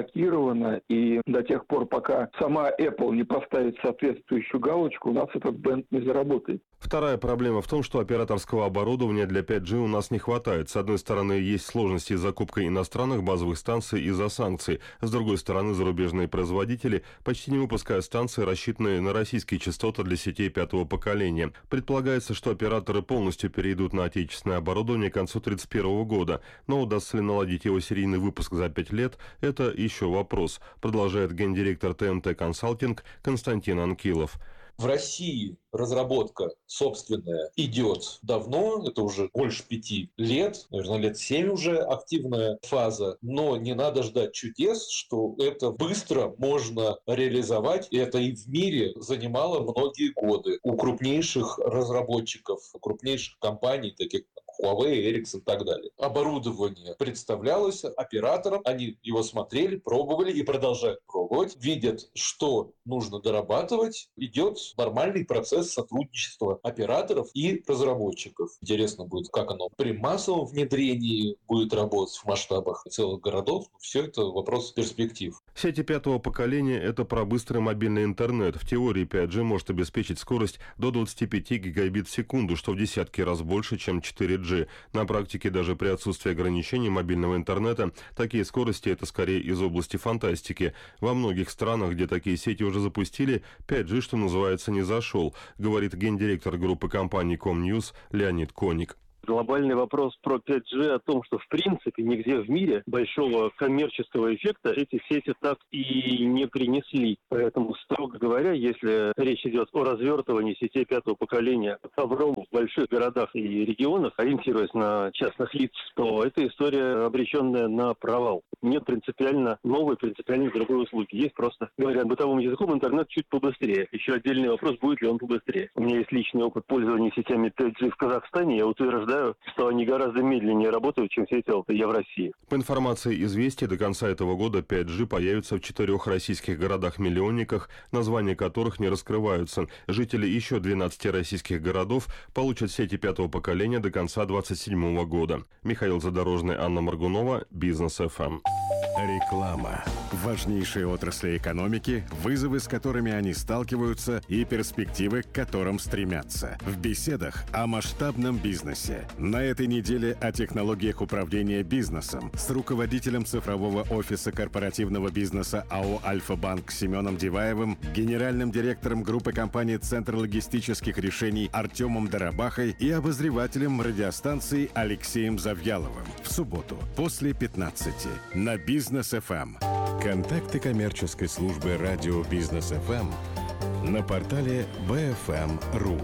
заблокировано, и до тех пор, пока сама Apple не поставит соответствующую галочку, у нас этот бенд не заработает. Вторая проблема в том, что операторского оборудования для пять джи у нас не хватает. С одной стороны, есть сложности с закупкой иностранных базовых станций из-за санкций. С другой стороны, зарубежные производители почти не выпускают станции, рассчитанные на российские частоты для сетей пятого поколения. Предполагается, что операторы полностью перейдут на отечественное оборудование к концу тридцать первого года. Но удастся ли наладить его серийный выпуск за пять лет, это еще вопрос, продолжает гендиректор тэ эм тэ Консалтинг Константин Анкилов. В России разработка собственная идет давно, это уже больше пяти лет, наверное, лет семь уже активная фаза, но не надо ждать чудес, что это быстро можно реализовать, и это и в мире занимало многие годы. У крупнейших разработчиков, у крупнейших компаний, таких как Huawei, Ericsson и так далее. Оборудование представлялось операторам, они его смотрели, пробовали и продолжают пробовать, видят, что нужно дорабатывать, идет нормальный процесс сотрудничества операторов и разработчиков. Интересно будет, как оно при массовом внедрении будет работать в масштабах целых городов. Все это вопрос перспектив. Сети пятого поколения – это про быстрый мобильный интернет. В теории пять джи может обеспечить скорость до двадцати пяти гигабит в секунду, что в десятки раз больше, чем четыре джи. На практике даже при отсутствии ограничений мобильного интернета такие скорости – это скорее из области фантастики. Во многих странах, где такие сети уже запустили, пять джи, что называется, не зашел, говорит гендиректор группы компаний Комньюз Леонид Коник. Глобальный вопрос про пять джи о том, что в принципе нигде в мире большого коммерческого эффекта эти сети так и не принесли. Поэтому, строго говоря, если речь идет о развертывании сетей пятого поколения ковром в больших городах и регионах, ориентируясь на частных лиц, то эта история обреченная на провал. Нет принципиально новой, принципиально другой услуги. Есть просто, говоря бытовым языком, интернет чуть побыстрее. Еще отдельный вопрос, будет ли он побыстрее. У меня есть личный опыт пользования сетями пять джи в Казахстане. Я утверждаю, что они гораздо медленнее работают, чем сети эл тэ е в России. По информации «Известий», до конца этого года пять джи появится в четырех российских городах-миллионниках, названия которых не раскрываются. Жители еще двенадцати российских городов получат сети пятого поколения до конца двадцать седьмого года. Михаил Задорожный, Анна Моргунова, Бизнес эф эм. Реклама. Важнейшие отрасли экономики, вызовы, с которыми они сталкиваются, и перспективы, к которым стремятся. В беседах о масштабном бизнесе. На этой неделе о технологиях управления бизнесом с руководителем цифрового офиса корпоративного бизнеса АО «Альфа-Банк» Семеном Диваевым, генеральным директором группы компаний «Центр логистических решений» Артемом Дарабахой и обозревателем радиостанции Алексеем Завьяловым. В субботу после пятнадцати на Бизнес эф эм. Контакты коммерческой службы радио Бизнес эф эм на портале би эф эм точка ру.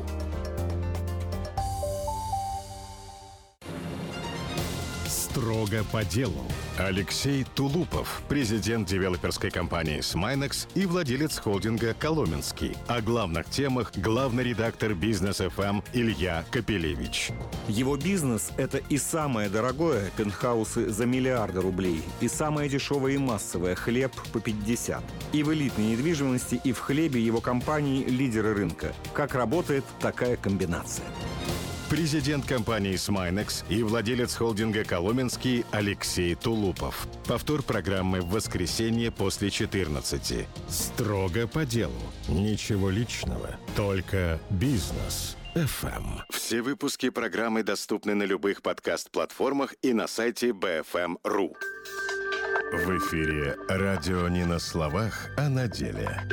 Строго по делу. Алексей Тулупов, президент девелоперской компании «Смайнекс» и владелец холдинга «Коломенский». О главных темах главный редактор «Бизнес эф эм» Илья Капелевич. Его бизнес – это и самое дорогое – пентхаусы за миллиарды рублей, и самое дешевое и массовое – хлеб по пятьдесят. И в элитной недвижимости, и в хлебе его компании – лидеры рынка. Как работает такая комбинация? Президент компании «Смайнекс» и владелец холдинга «Коломенский» Алексей Тулупов. Повтор программы в воскресенье после четырнадцати. Строго по делу. Ничего личного. Только бизнес. эф эм. Все выпуски программы доступны на любых подкаст-платформах и на сайте би эф эм точка ру. В эфире радио не на словах, а на деле.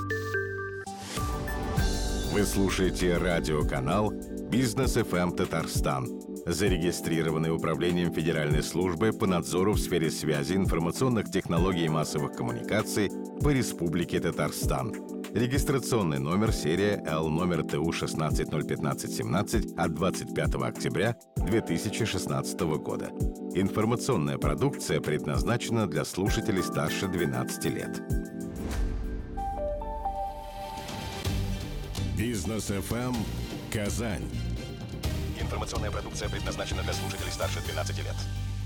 Вы слушаете радиоканал «Бизнес эф эм Татарстан», зарегистрированный Управлением Федеральной службы по надзору в сфере связи, информационных технологий и массовых коммуникаций по Республике Татарстан. Регистрационный номер серия Л номер ТУ шестнадцать ноль пятнадцать семнадцать от двадцать пятого октября две тысячи шестнадцатого года. Информационная продукция предназначена для слушателей старше двенадцати лет. Бизнес эф эм Казань. Информационная продукция предназначена для слушателей старше двенадцати лет.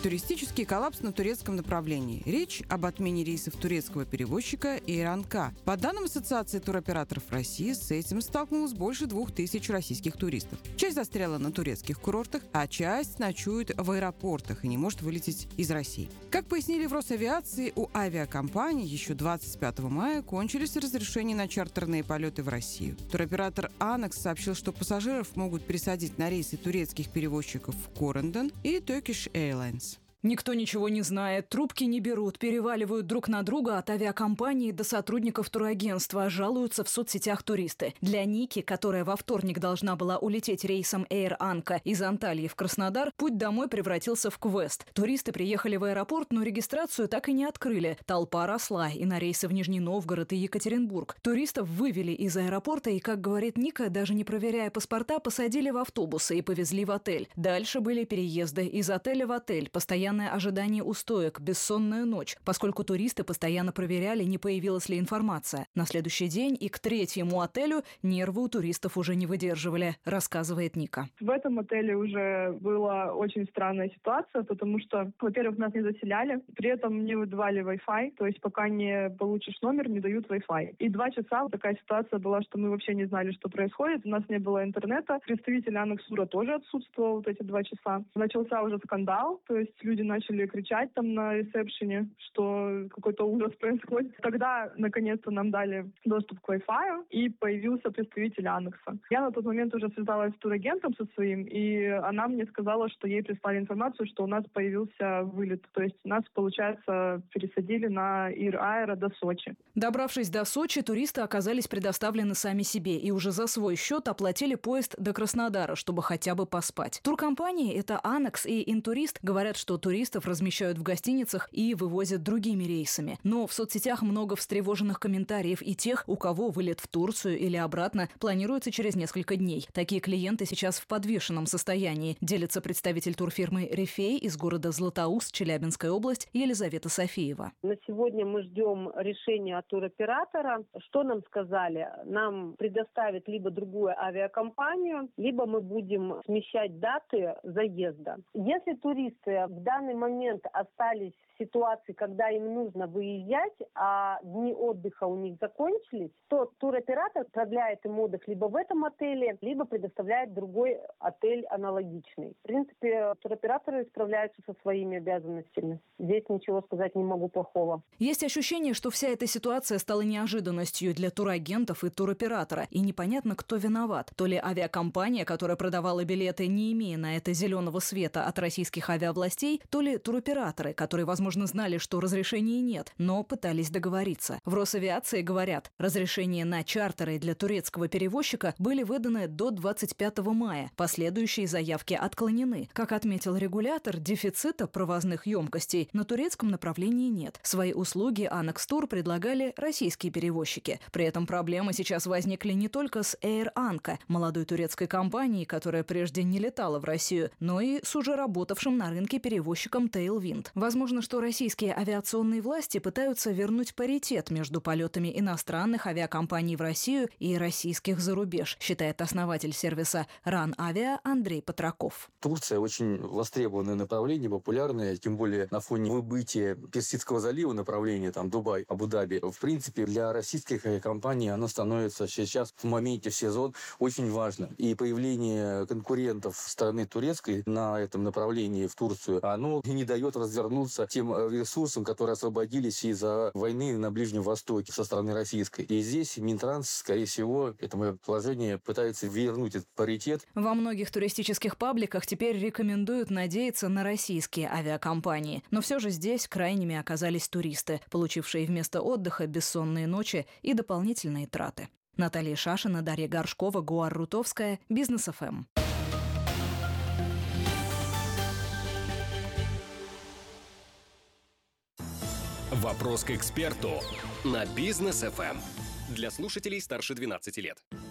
Туристический коллапс на турецком направлении. Речь об отмене рейсов турецкого перевозчика Air Anka. По данным Ассоциации туроператоров России, с этим столкнулось больше двух тысяч российских туристов. Часть застряла на турецких курортах, а часть ночует в аэропортах и не может вылететь из России. Как пояснили в Росавиации, у авиакомпаний еще двадцать пятого мая кончились разрешения на чартерные полеты в Россию. Туроператор Анекс сообщил, что пассажиров могут пересадить на рейсы турецких перевозчиков Corendon и Turkish Airlines. Никто ничего не знает, трубки не берут, переваливают друг на друга от авиакомпании до сотрудников турагентства, жалуются в соцсетях туристы. Для Ники, которая во вторник должна была улететь рейсом Air Anka из Анталии в Краснодар, путь домой превратился в квест. Туристы приехали в аэропорт, но регистрацию так и не открыли. Толпа росла и на рейсы в Нижний Новгород и Екатеринбург. Туристов вывели из аэропорта и, как говорит Ника, даже не проверяя паспорта, посадили в автобусы и повезли в отель. Дальше были переезды из отеля в отель, постоянно ожидание у стоек, бессонная ночь, поскольку туристы постоянно проверяли, не появилась ли информация. На следующий день и к третьему отелю нервы у туристов уже не выдерживали, рассказывает Ника. В этом отеле уже была очень странная ситуация, потому что, во-первых, нас не заселяли, при этом не выдавали Wi-Fi, то есть пока не получишь номер, не дают Wi-Fi. И два часа такая ситуация была, что мы вообще не знали, что происходит, у нас не было интернета, представитель Анекс-тура тоже отсутствовал вот эти два часа. Начался уже скандал, то есть люди начали кричать там на ресепшене, что какой-то ужас происходит. Тогда, наконец-то, нам дали доступ к Wi-Fi, и появился представитель Анекса. Я на тот момент уже связалась с турагентом со своим, и она мне сказала, что ей прислали информацию, что у нас появился вылет. То есть нас, получается, пересадили на Air Aero до Сочи. Добравшись до Сочи, туристы оказались предоставлены сами себе и уже за свой счет оплатили поезд до Краснодара, чтобы хотя бы поспать. Туркомпании, это Анекс и Интурист, говорят, что туристы Туристов размещают в гостиницах и вывозят другими рейсами. Но в соцсетях много встревоженных комментариев и тех, у кого вылет в Турцию или обратно планируется через несколько дней. Такие клиенты сейчас в подвешенном состоянии, делится представитель турфирмы «Рифей» из города Златоуст, Челябинская область, Елизавета Софиева. На сегодня мы ждем решения от туроператора. Что нам сказали? Нам предоставят либо другую авиакомпанию, либо мы будем смещать даты заезда. Если туристы в данный момент остались в ситуации, когда им нужно выезжать, а дни отдыха у них закончились, то туроператор продляет им отдых либо в этом отеле, либо предоставляет другой отель аналогичный. В принципе, туроператоры справляются со своими обязанностями. Здесь ничего сказать не могу плохого. Есть ощущение, что вся эта ситуация стала неожиданностью для турагентов и туроператора. И непонятно, кто виноват. То ли авиакомпания, которая продавала билеты, не имея на это зеленого света от российских авиавластей, то ли туроператоры, которые, возможно, знали, что разрешений нет, но пытались договориться. В Росавиации говорят, разрешения на чартеры для турецкого перевозчика были выданы до двадцать пятого мая. Последующие заявки отклонены. Как отметил регулятор, дефицита провозных емкостей на турецком направлении нет. Свои услуги Анекс-тур предлагали российские перевозчики. При этом проблемы сейчас возникли не только с Air Anka, молодой турецкой компанией, которая прежде не летала в Россию, но и с уже работавшим на рынке перевозчиком Tailwind. Возможно, что российские авиационные власти пытаются вернуть паритет между полетами иностранных авиакомпаний в Россию и российских за рубеж, считает основатель сервиса РАН-Авиа Андрей Патраков. Турция очень востребованное направление, популярное, тем более на фоне выбытия Персидского залива направления, там, Дубай, Абу-Даби. В принципе, для российских авиакомпаний оно становится сейчас в моменте, в сезон очень важно. И появление конкурентов стороны турецкой на этом направлении в Турцию, оно не дает развернуться тем ресурсам, которые освободились из-за войны на Ближнем Востоке со стороны российской. И здесь Минтранс, скорее всего, это мое положение, пытается вернуть этот паритет. Во многих туристических пабликах теперь рекомендуют надеяться на российские авиакомпании. Но все же здесь крайними оказались туристы, получившие вместо отдыха бессонные ночи и дополнительные траты. Наталья Шашина, Дарья Горшкова, Гуар Рутовская, Бизнес эф эм. Вопрос к эксперту на Бизнес эф эм. Для слушателей старше двенадцати лет.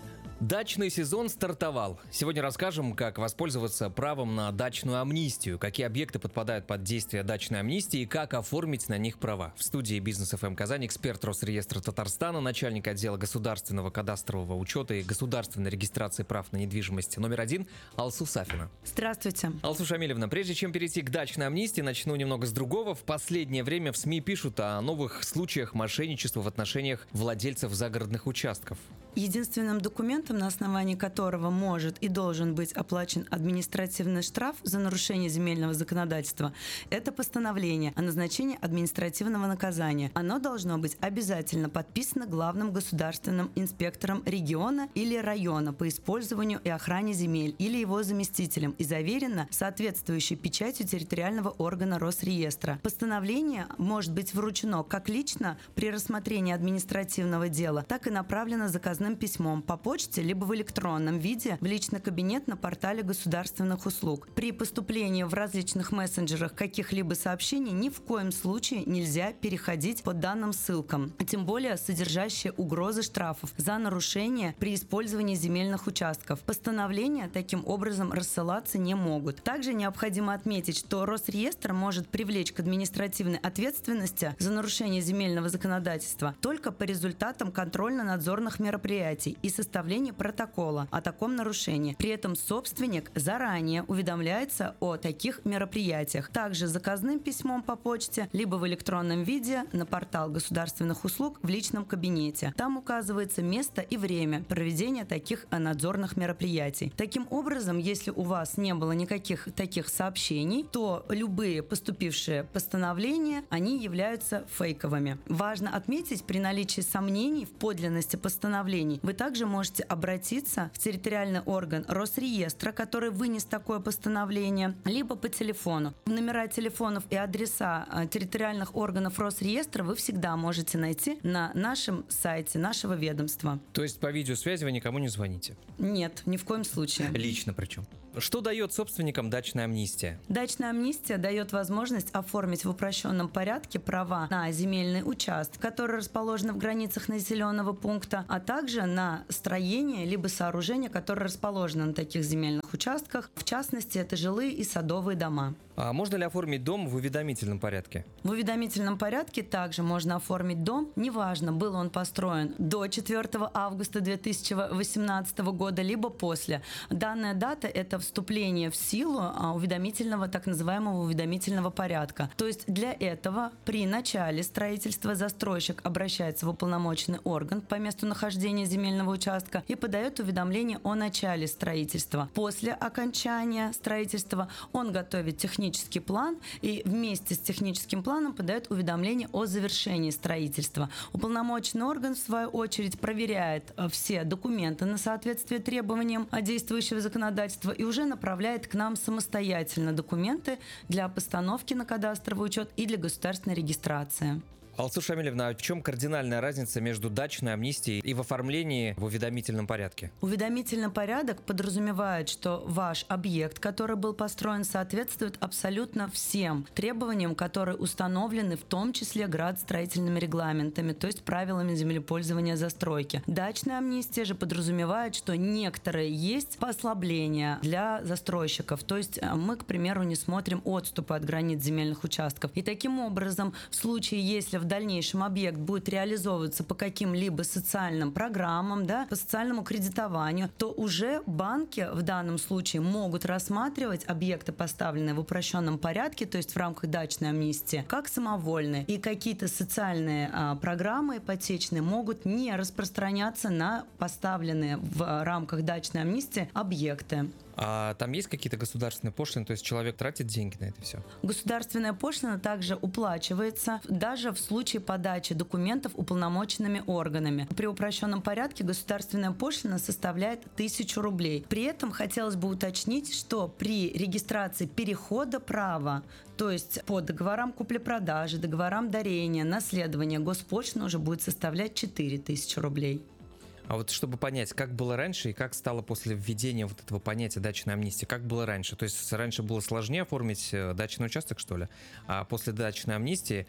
Дачный сезон стартовал. Сегодня расскажем, как воспользоваться правом на дачную амнистию, какие объекты подпадают под действие дачной амнистии и как оформить на них права. В студии «Бизнес эф эм Казань» эксперт Росреестра Татарстана, начальник отдела государственного кадастрового учета и государственной регистрации прав на недвижимость номер один Алсу Сафина. Здравствуйте. Алсу Шамилевна, прежде чем перейти к дачной амнистии, начну немного с другого. В последнее время в СМИ пишут о новых случаях мошенничества в отношениях владельцев загородных участков. Единственным документом, на основании которого может и должен быть оплачен административный штраф за нарушение земельного законодательства, это постановление о назначении административного наказания. Оно должно быть обязательно подписано главным государственным инспектором региона или района по использованию и охране земель или его заместителем и заверено соответствующей печатью территориального органа Росреестра. Постановление может быть вручено как лично при рассмотрении административного дела, так и направлено заказным письмом по почте либо в электронном виде в личный кабинет на портале государственных услуг. При поступлении в различных мессенджерах каких-либо сообщений ни в коем случае нельзя переходить по данным ссылкам, тем более содержащие угрозы штрафов за нарушение при использовании земельных участков. Постановления таким образом рассылаться не могут. Также необходимо отметить, что Росреестр может привлечь к административной ответственности за нарушение земельного законодательства только по результатам контрольно-надзорных мероприятий и составления протокола о таком нарушении. При этом собственник заранее уведомляется о таких мероприятиях. Также заказным письмом по почте, либо в электронном виде на портал государственных услуг в личном кабинете. Там указывается место и время проведения таких надзорных мероприятий. Таким образом, если у вас не было никаких таких сообщений, то любые поступившие постановления, они являются фейковыми. Важно отметить, при наличии сомнений в подлинности постановлений вы также можете обратиться в территориальный орган Росреестра, который вынес такое постановление, либо по телефону. Номера телефонов и адреса территориальных органов Росреестра вы всегда можете найти на нашем сайте нашего ведомства. То есть по видеосвязи вы никому не звоните? Нет, ни в коем случае. Лично причем. Что дает собственникам дачная амнистия? Дачная амнистия дает возможность оформить в упрощенном порядке права на земельный участок, который расположен в границах населенного пункта, а также на строение либо сооружение, которое расположено на таких земельных участках. В частности, это жилые и садовые дома. А можно ли оформить дом в уведомительном порядке? В уведомительном порядке также можно оформить дом, неважно, был он построен до четвёртого августа две тысячи восемнадцатого года, либо после. Данная дата – это вступление в силу уведомительного, так называемого уведомительного порядка. То есть для этого при начале строительства застройщик обращается в уполномоченный орган по месту нахождения земельного участка и подает уведомление о начале строительства. После окончания строительства он готовит технический план и вместе с техническим планом подает уведомление о завершении строительства. Уполномоченный орган, в свою очередь, проверяет все документы на соответствие требованиям действующего законодательства и уже направляет к нам самостоятельно документы для постановки на кадастровый учет и для государственной регистрации. Алсу Шамилевна, а в чем кардинальная разница между дачной амнистией и в оформлении в уведомительном порядке? Уведомительный порядок подразумевает, что ваш объект, который был построен, соответствует абсолютно всем требованиям, которые установлены в том числе градостроительными регламентами, то есть правилами землепользования застройки. Дачная амнистия же подразумевает, что некоторые есть послабления для застройщиков, то есть мы, к примеру, не смотрим отступы от границ земельных участков. И таким образом, в случае, если в дальнейшем объект будет реализовываться по каким-либо социальным программам, да, по социальному кредитованию, то уже банки в данном случае могут рассматривать объекты, поставленные в упрощенном порядке, то есть в рамках дачной амнистии, как самовольные. И какие-то социальные а, программы ипотечные могут не распространяться на поставленные в рамках дачной амнистии объекты. А там есть какие-то государственные пошлины, то есть человек тратит деньги на это все? Государственная пошлина также уплачивается даже в случае подачи документов уполномоченными органами. При упрощенном порядке государственная пошлина составляет тысячу рублей. При этом хотелось бы уточнить, что при регистрации перехода права, то есть по договорам купли-продажи, договорам дарения, наследования, госпошлина уже будет составлять четыре тысячи рублей. А вот чтобы понять, как было раньше и как стало после введения вот этого понятия дачной амнистии, как было раньше? То есть раньше было сложнее оформить дачный участок, что ли? А после дачной амнистии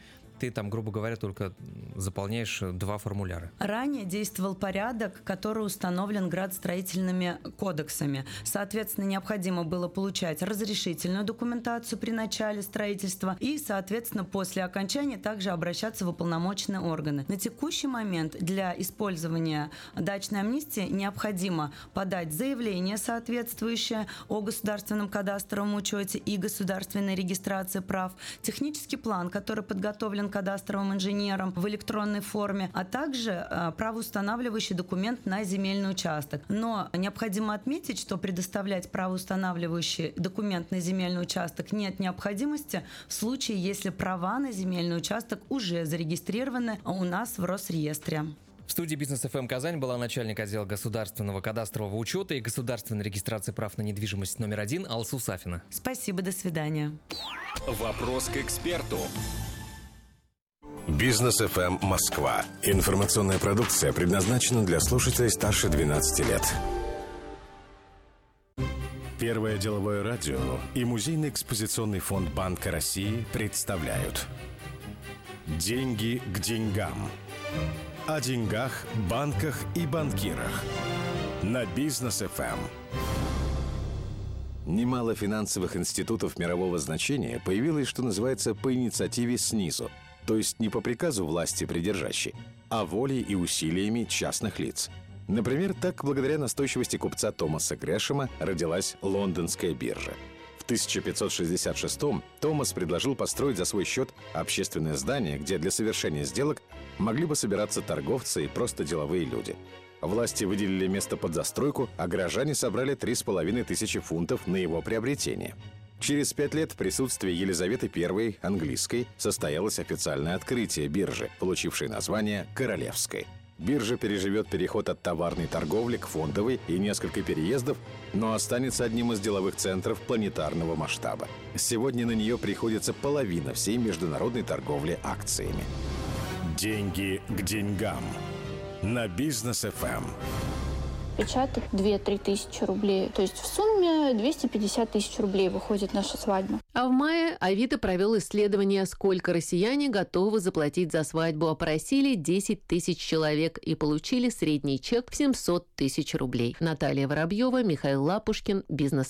ты там, грубо говоря, только заполняешь два формуляра. Ранее действовал порядок, который установлен градостроительными кодексами. Соответственно, необходимо было получать разрешительную документацию при начале строительства и, соответственно, после окончания также обращаться в уполномоченные органы. На текущий момент для использования дачной амнистии необходимо подать заявление соответствующее о государственном кадастровом учете и государственной регистрации прав, технический план, который подготовлен кадастровым инженером в электронной форме, а также э, правоустанавливающий документ на земельный участок. Но необходимо отметить, что предоставлять правоустанавливающий документ на земельный участок нет необходимости в случае, если права на земельный участок уже зарегистрированы у нас в Росреестре. В студии «Бизнес эф эм Казань» была начальник отдела государственного кадастрового учета и государственной регистрации прав на недвижимость номер один Алсу Сафина. Спасибо, до свидания. Вопрос к эксперту. Бизнес эф эм Москва. Информационная продукция предназначена для слушателей старше двенадцати лет. Первое деловое радио и Музейный экспозиционный фонд Банка России представляют «Деньги к деньгам». О деньгах, банках и банкирах. На Бизнес эф эм. Немало финансовых институтов мирового значения появилось, что называется, по инициативе снизу, то есть не по приказу власти придержащей, а волей и усилиями частных лиц. Например, так, благодаря настойчивости купца Томаса Грэшема родилась Лондонская биржа. В тысяча пятьсот шестьдесят шестом Томас предложил построить за свой счет общественное здание, где для совершения сделок могли бы собираться торговцы и просто деловые люди. Власти выделили место под застройку, а горожане собрали три с половиной тысячи фунтов на его приобретение. Через пять лет в присутствии Елизаветы Первой, английской, состоялось официальное открытие биржи, получившей название «Королевской». Биржа переживет переход от товарной торговли к фондовой и несколько переездов, но останется одним из деловых центров планетарного масштаба. Сегодня на нее приходится половина всей международной торговли акциями. Деньги к деньгам. На Бизнес эф эм. Печатать две-три тысячи рублей. То есть в сумме двести пятьдесят тысяч рублей выходит наша свадьба. А в мае Авито провел исследование, сколько россияне готовы заплатить за свадьбу. Опросили десять тысяч человек и получили средний чек в семьсот тысяч рублей. Наталья Воробьева, Михаил Лапушкин, Бизнес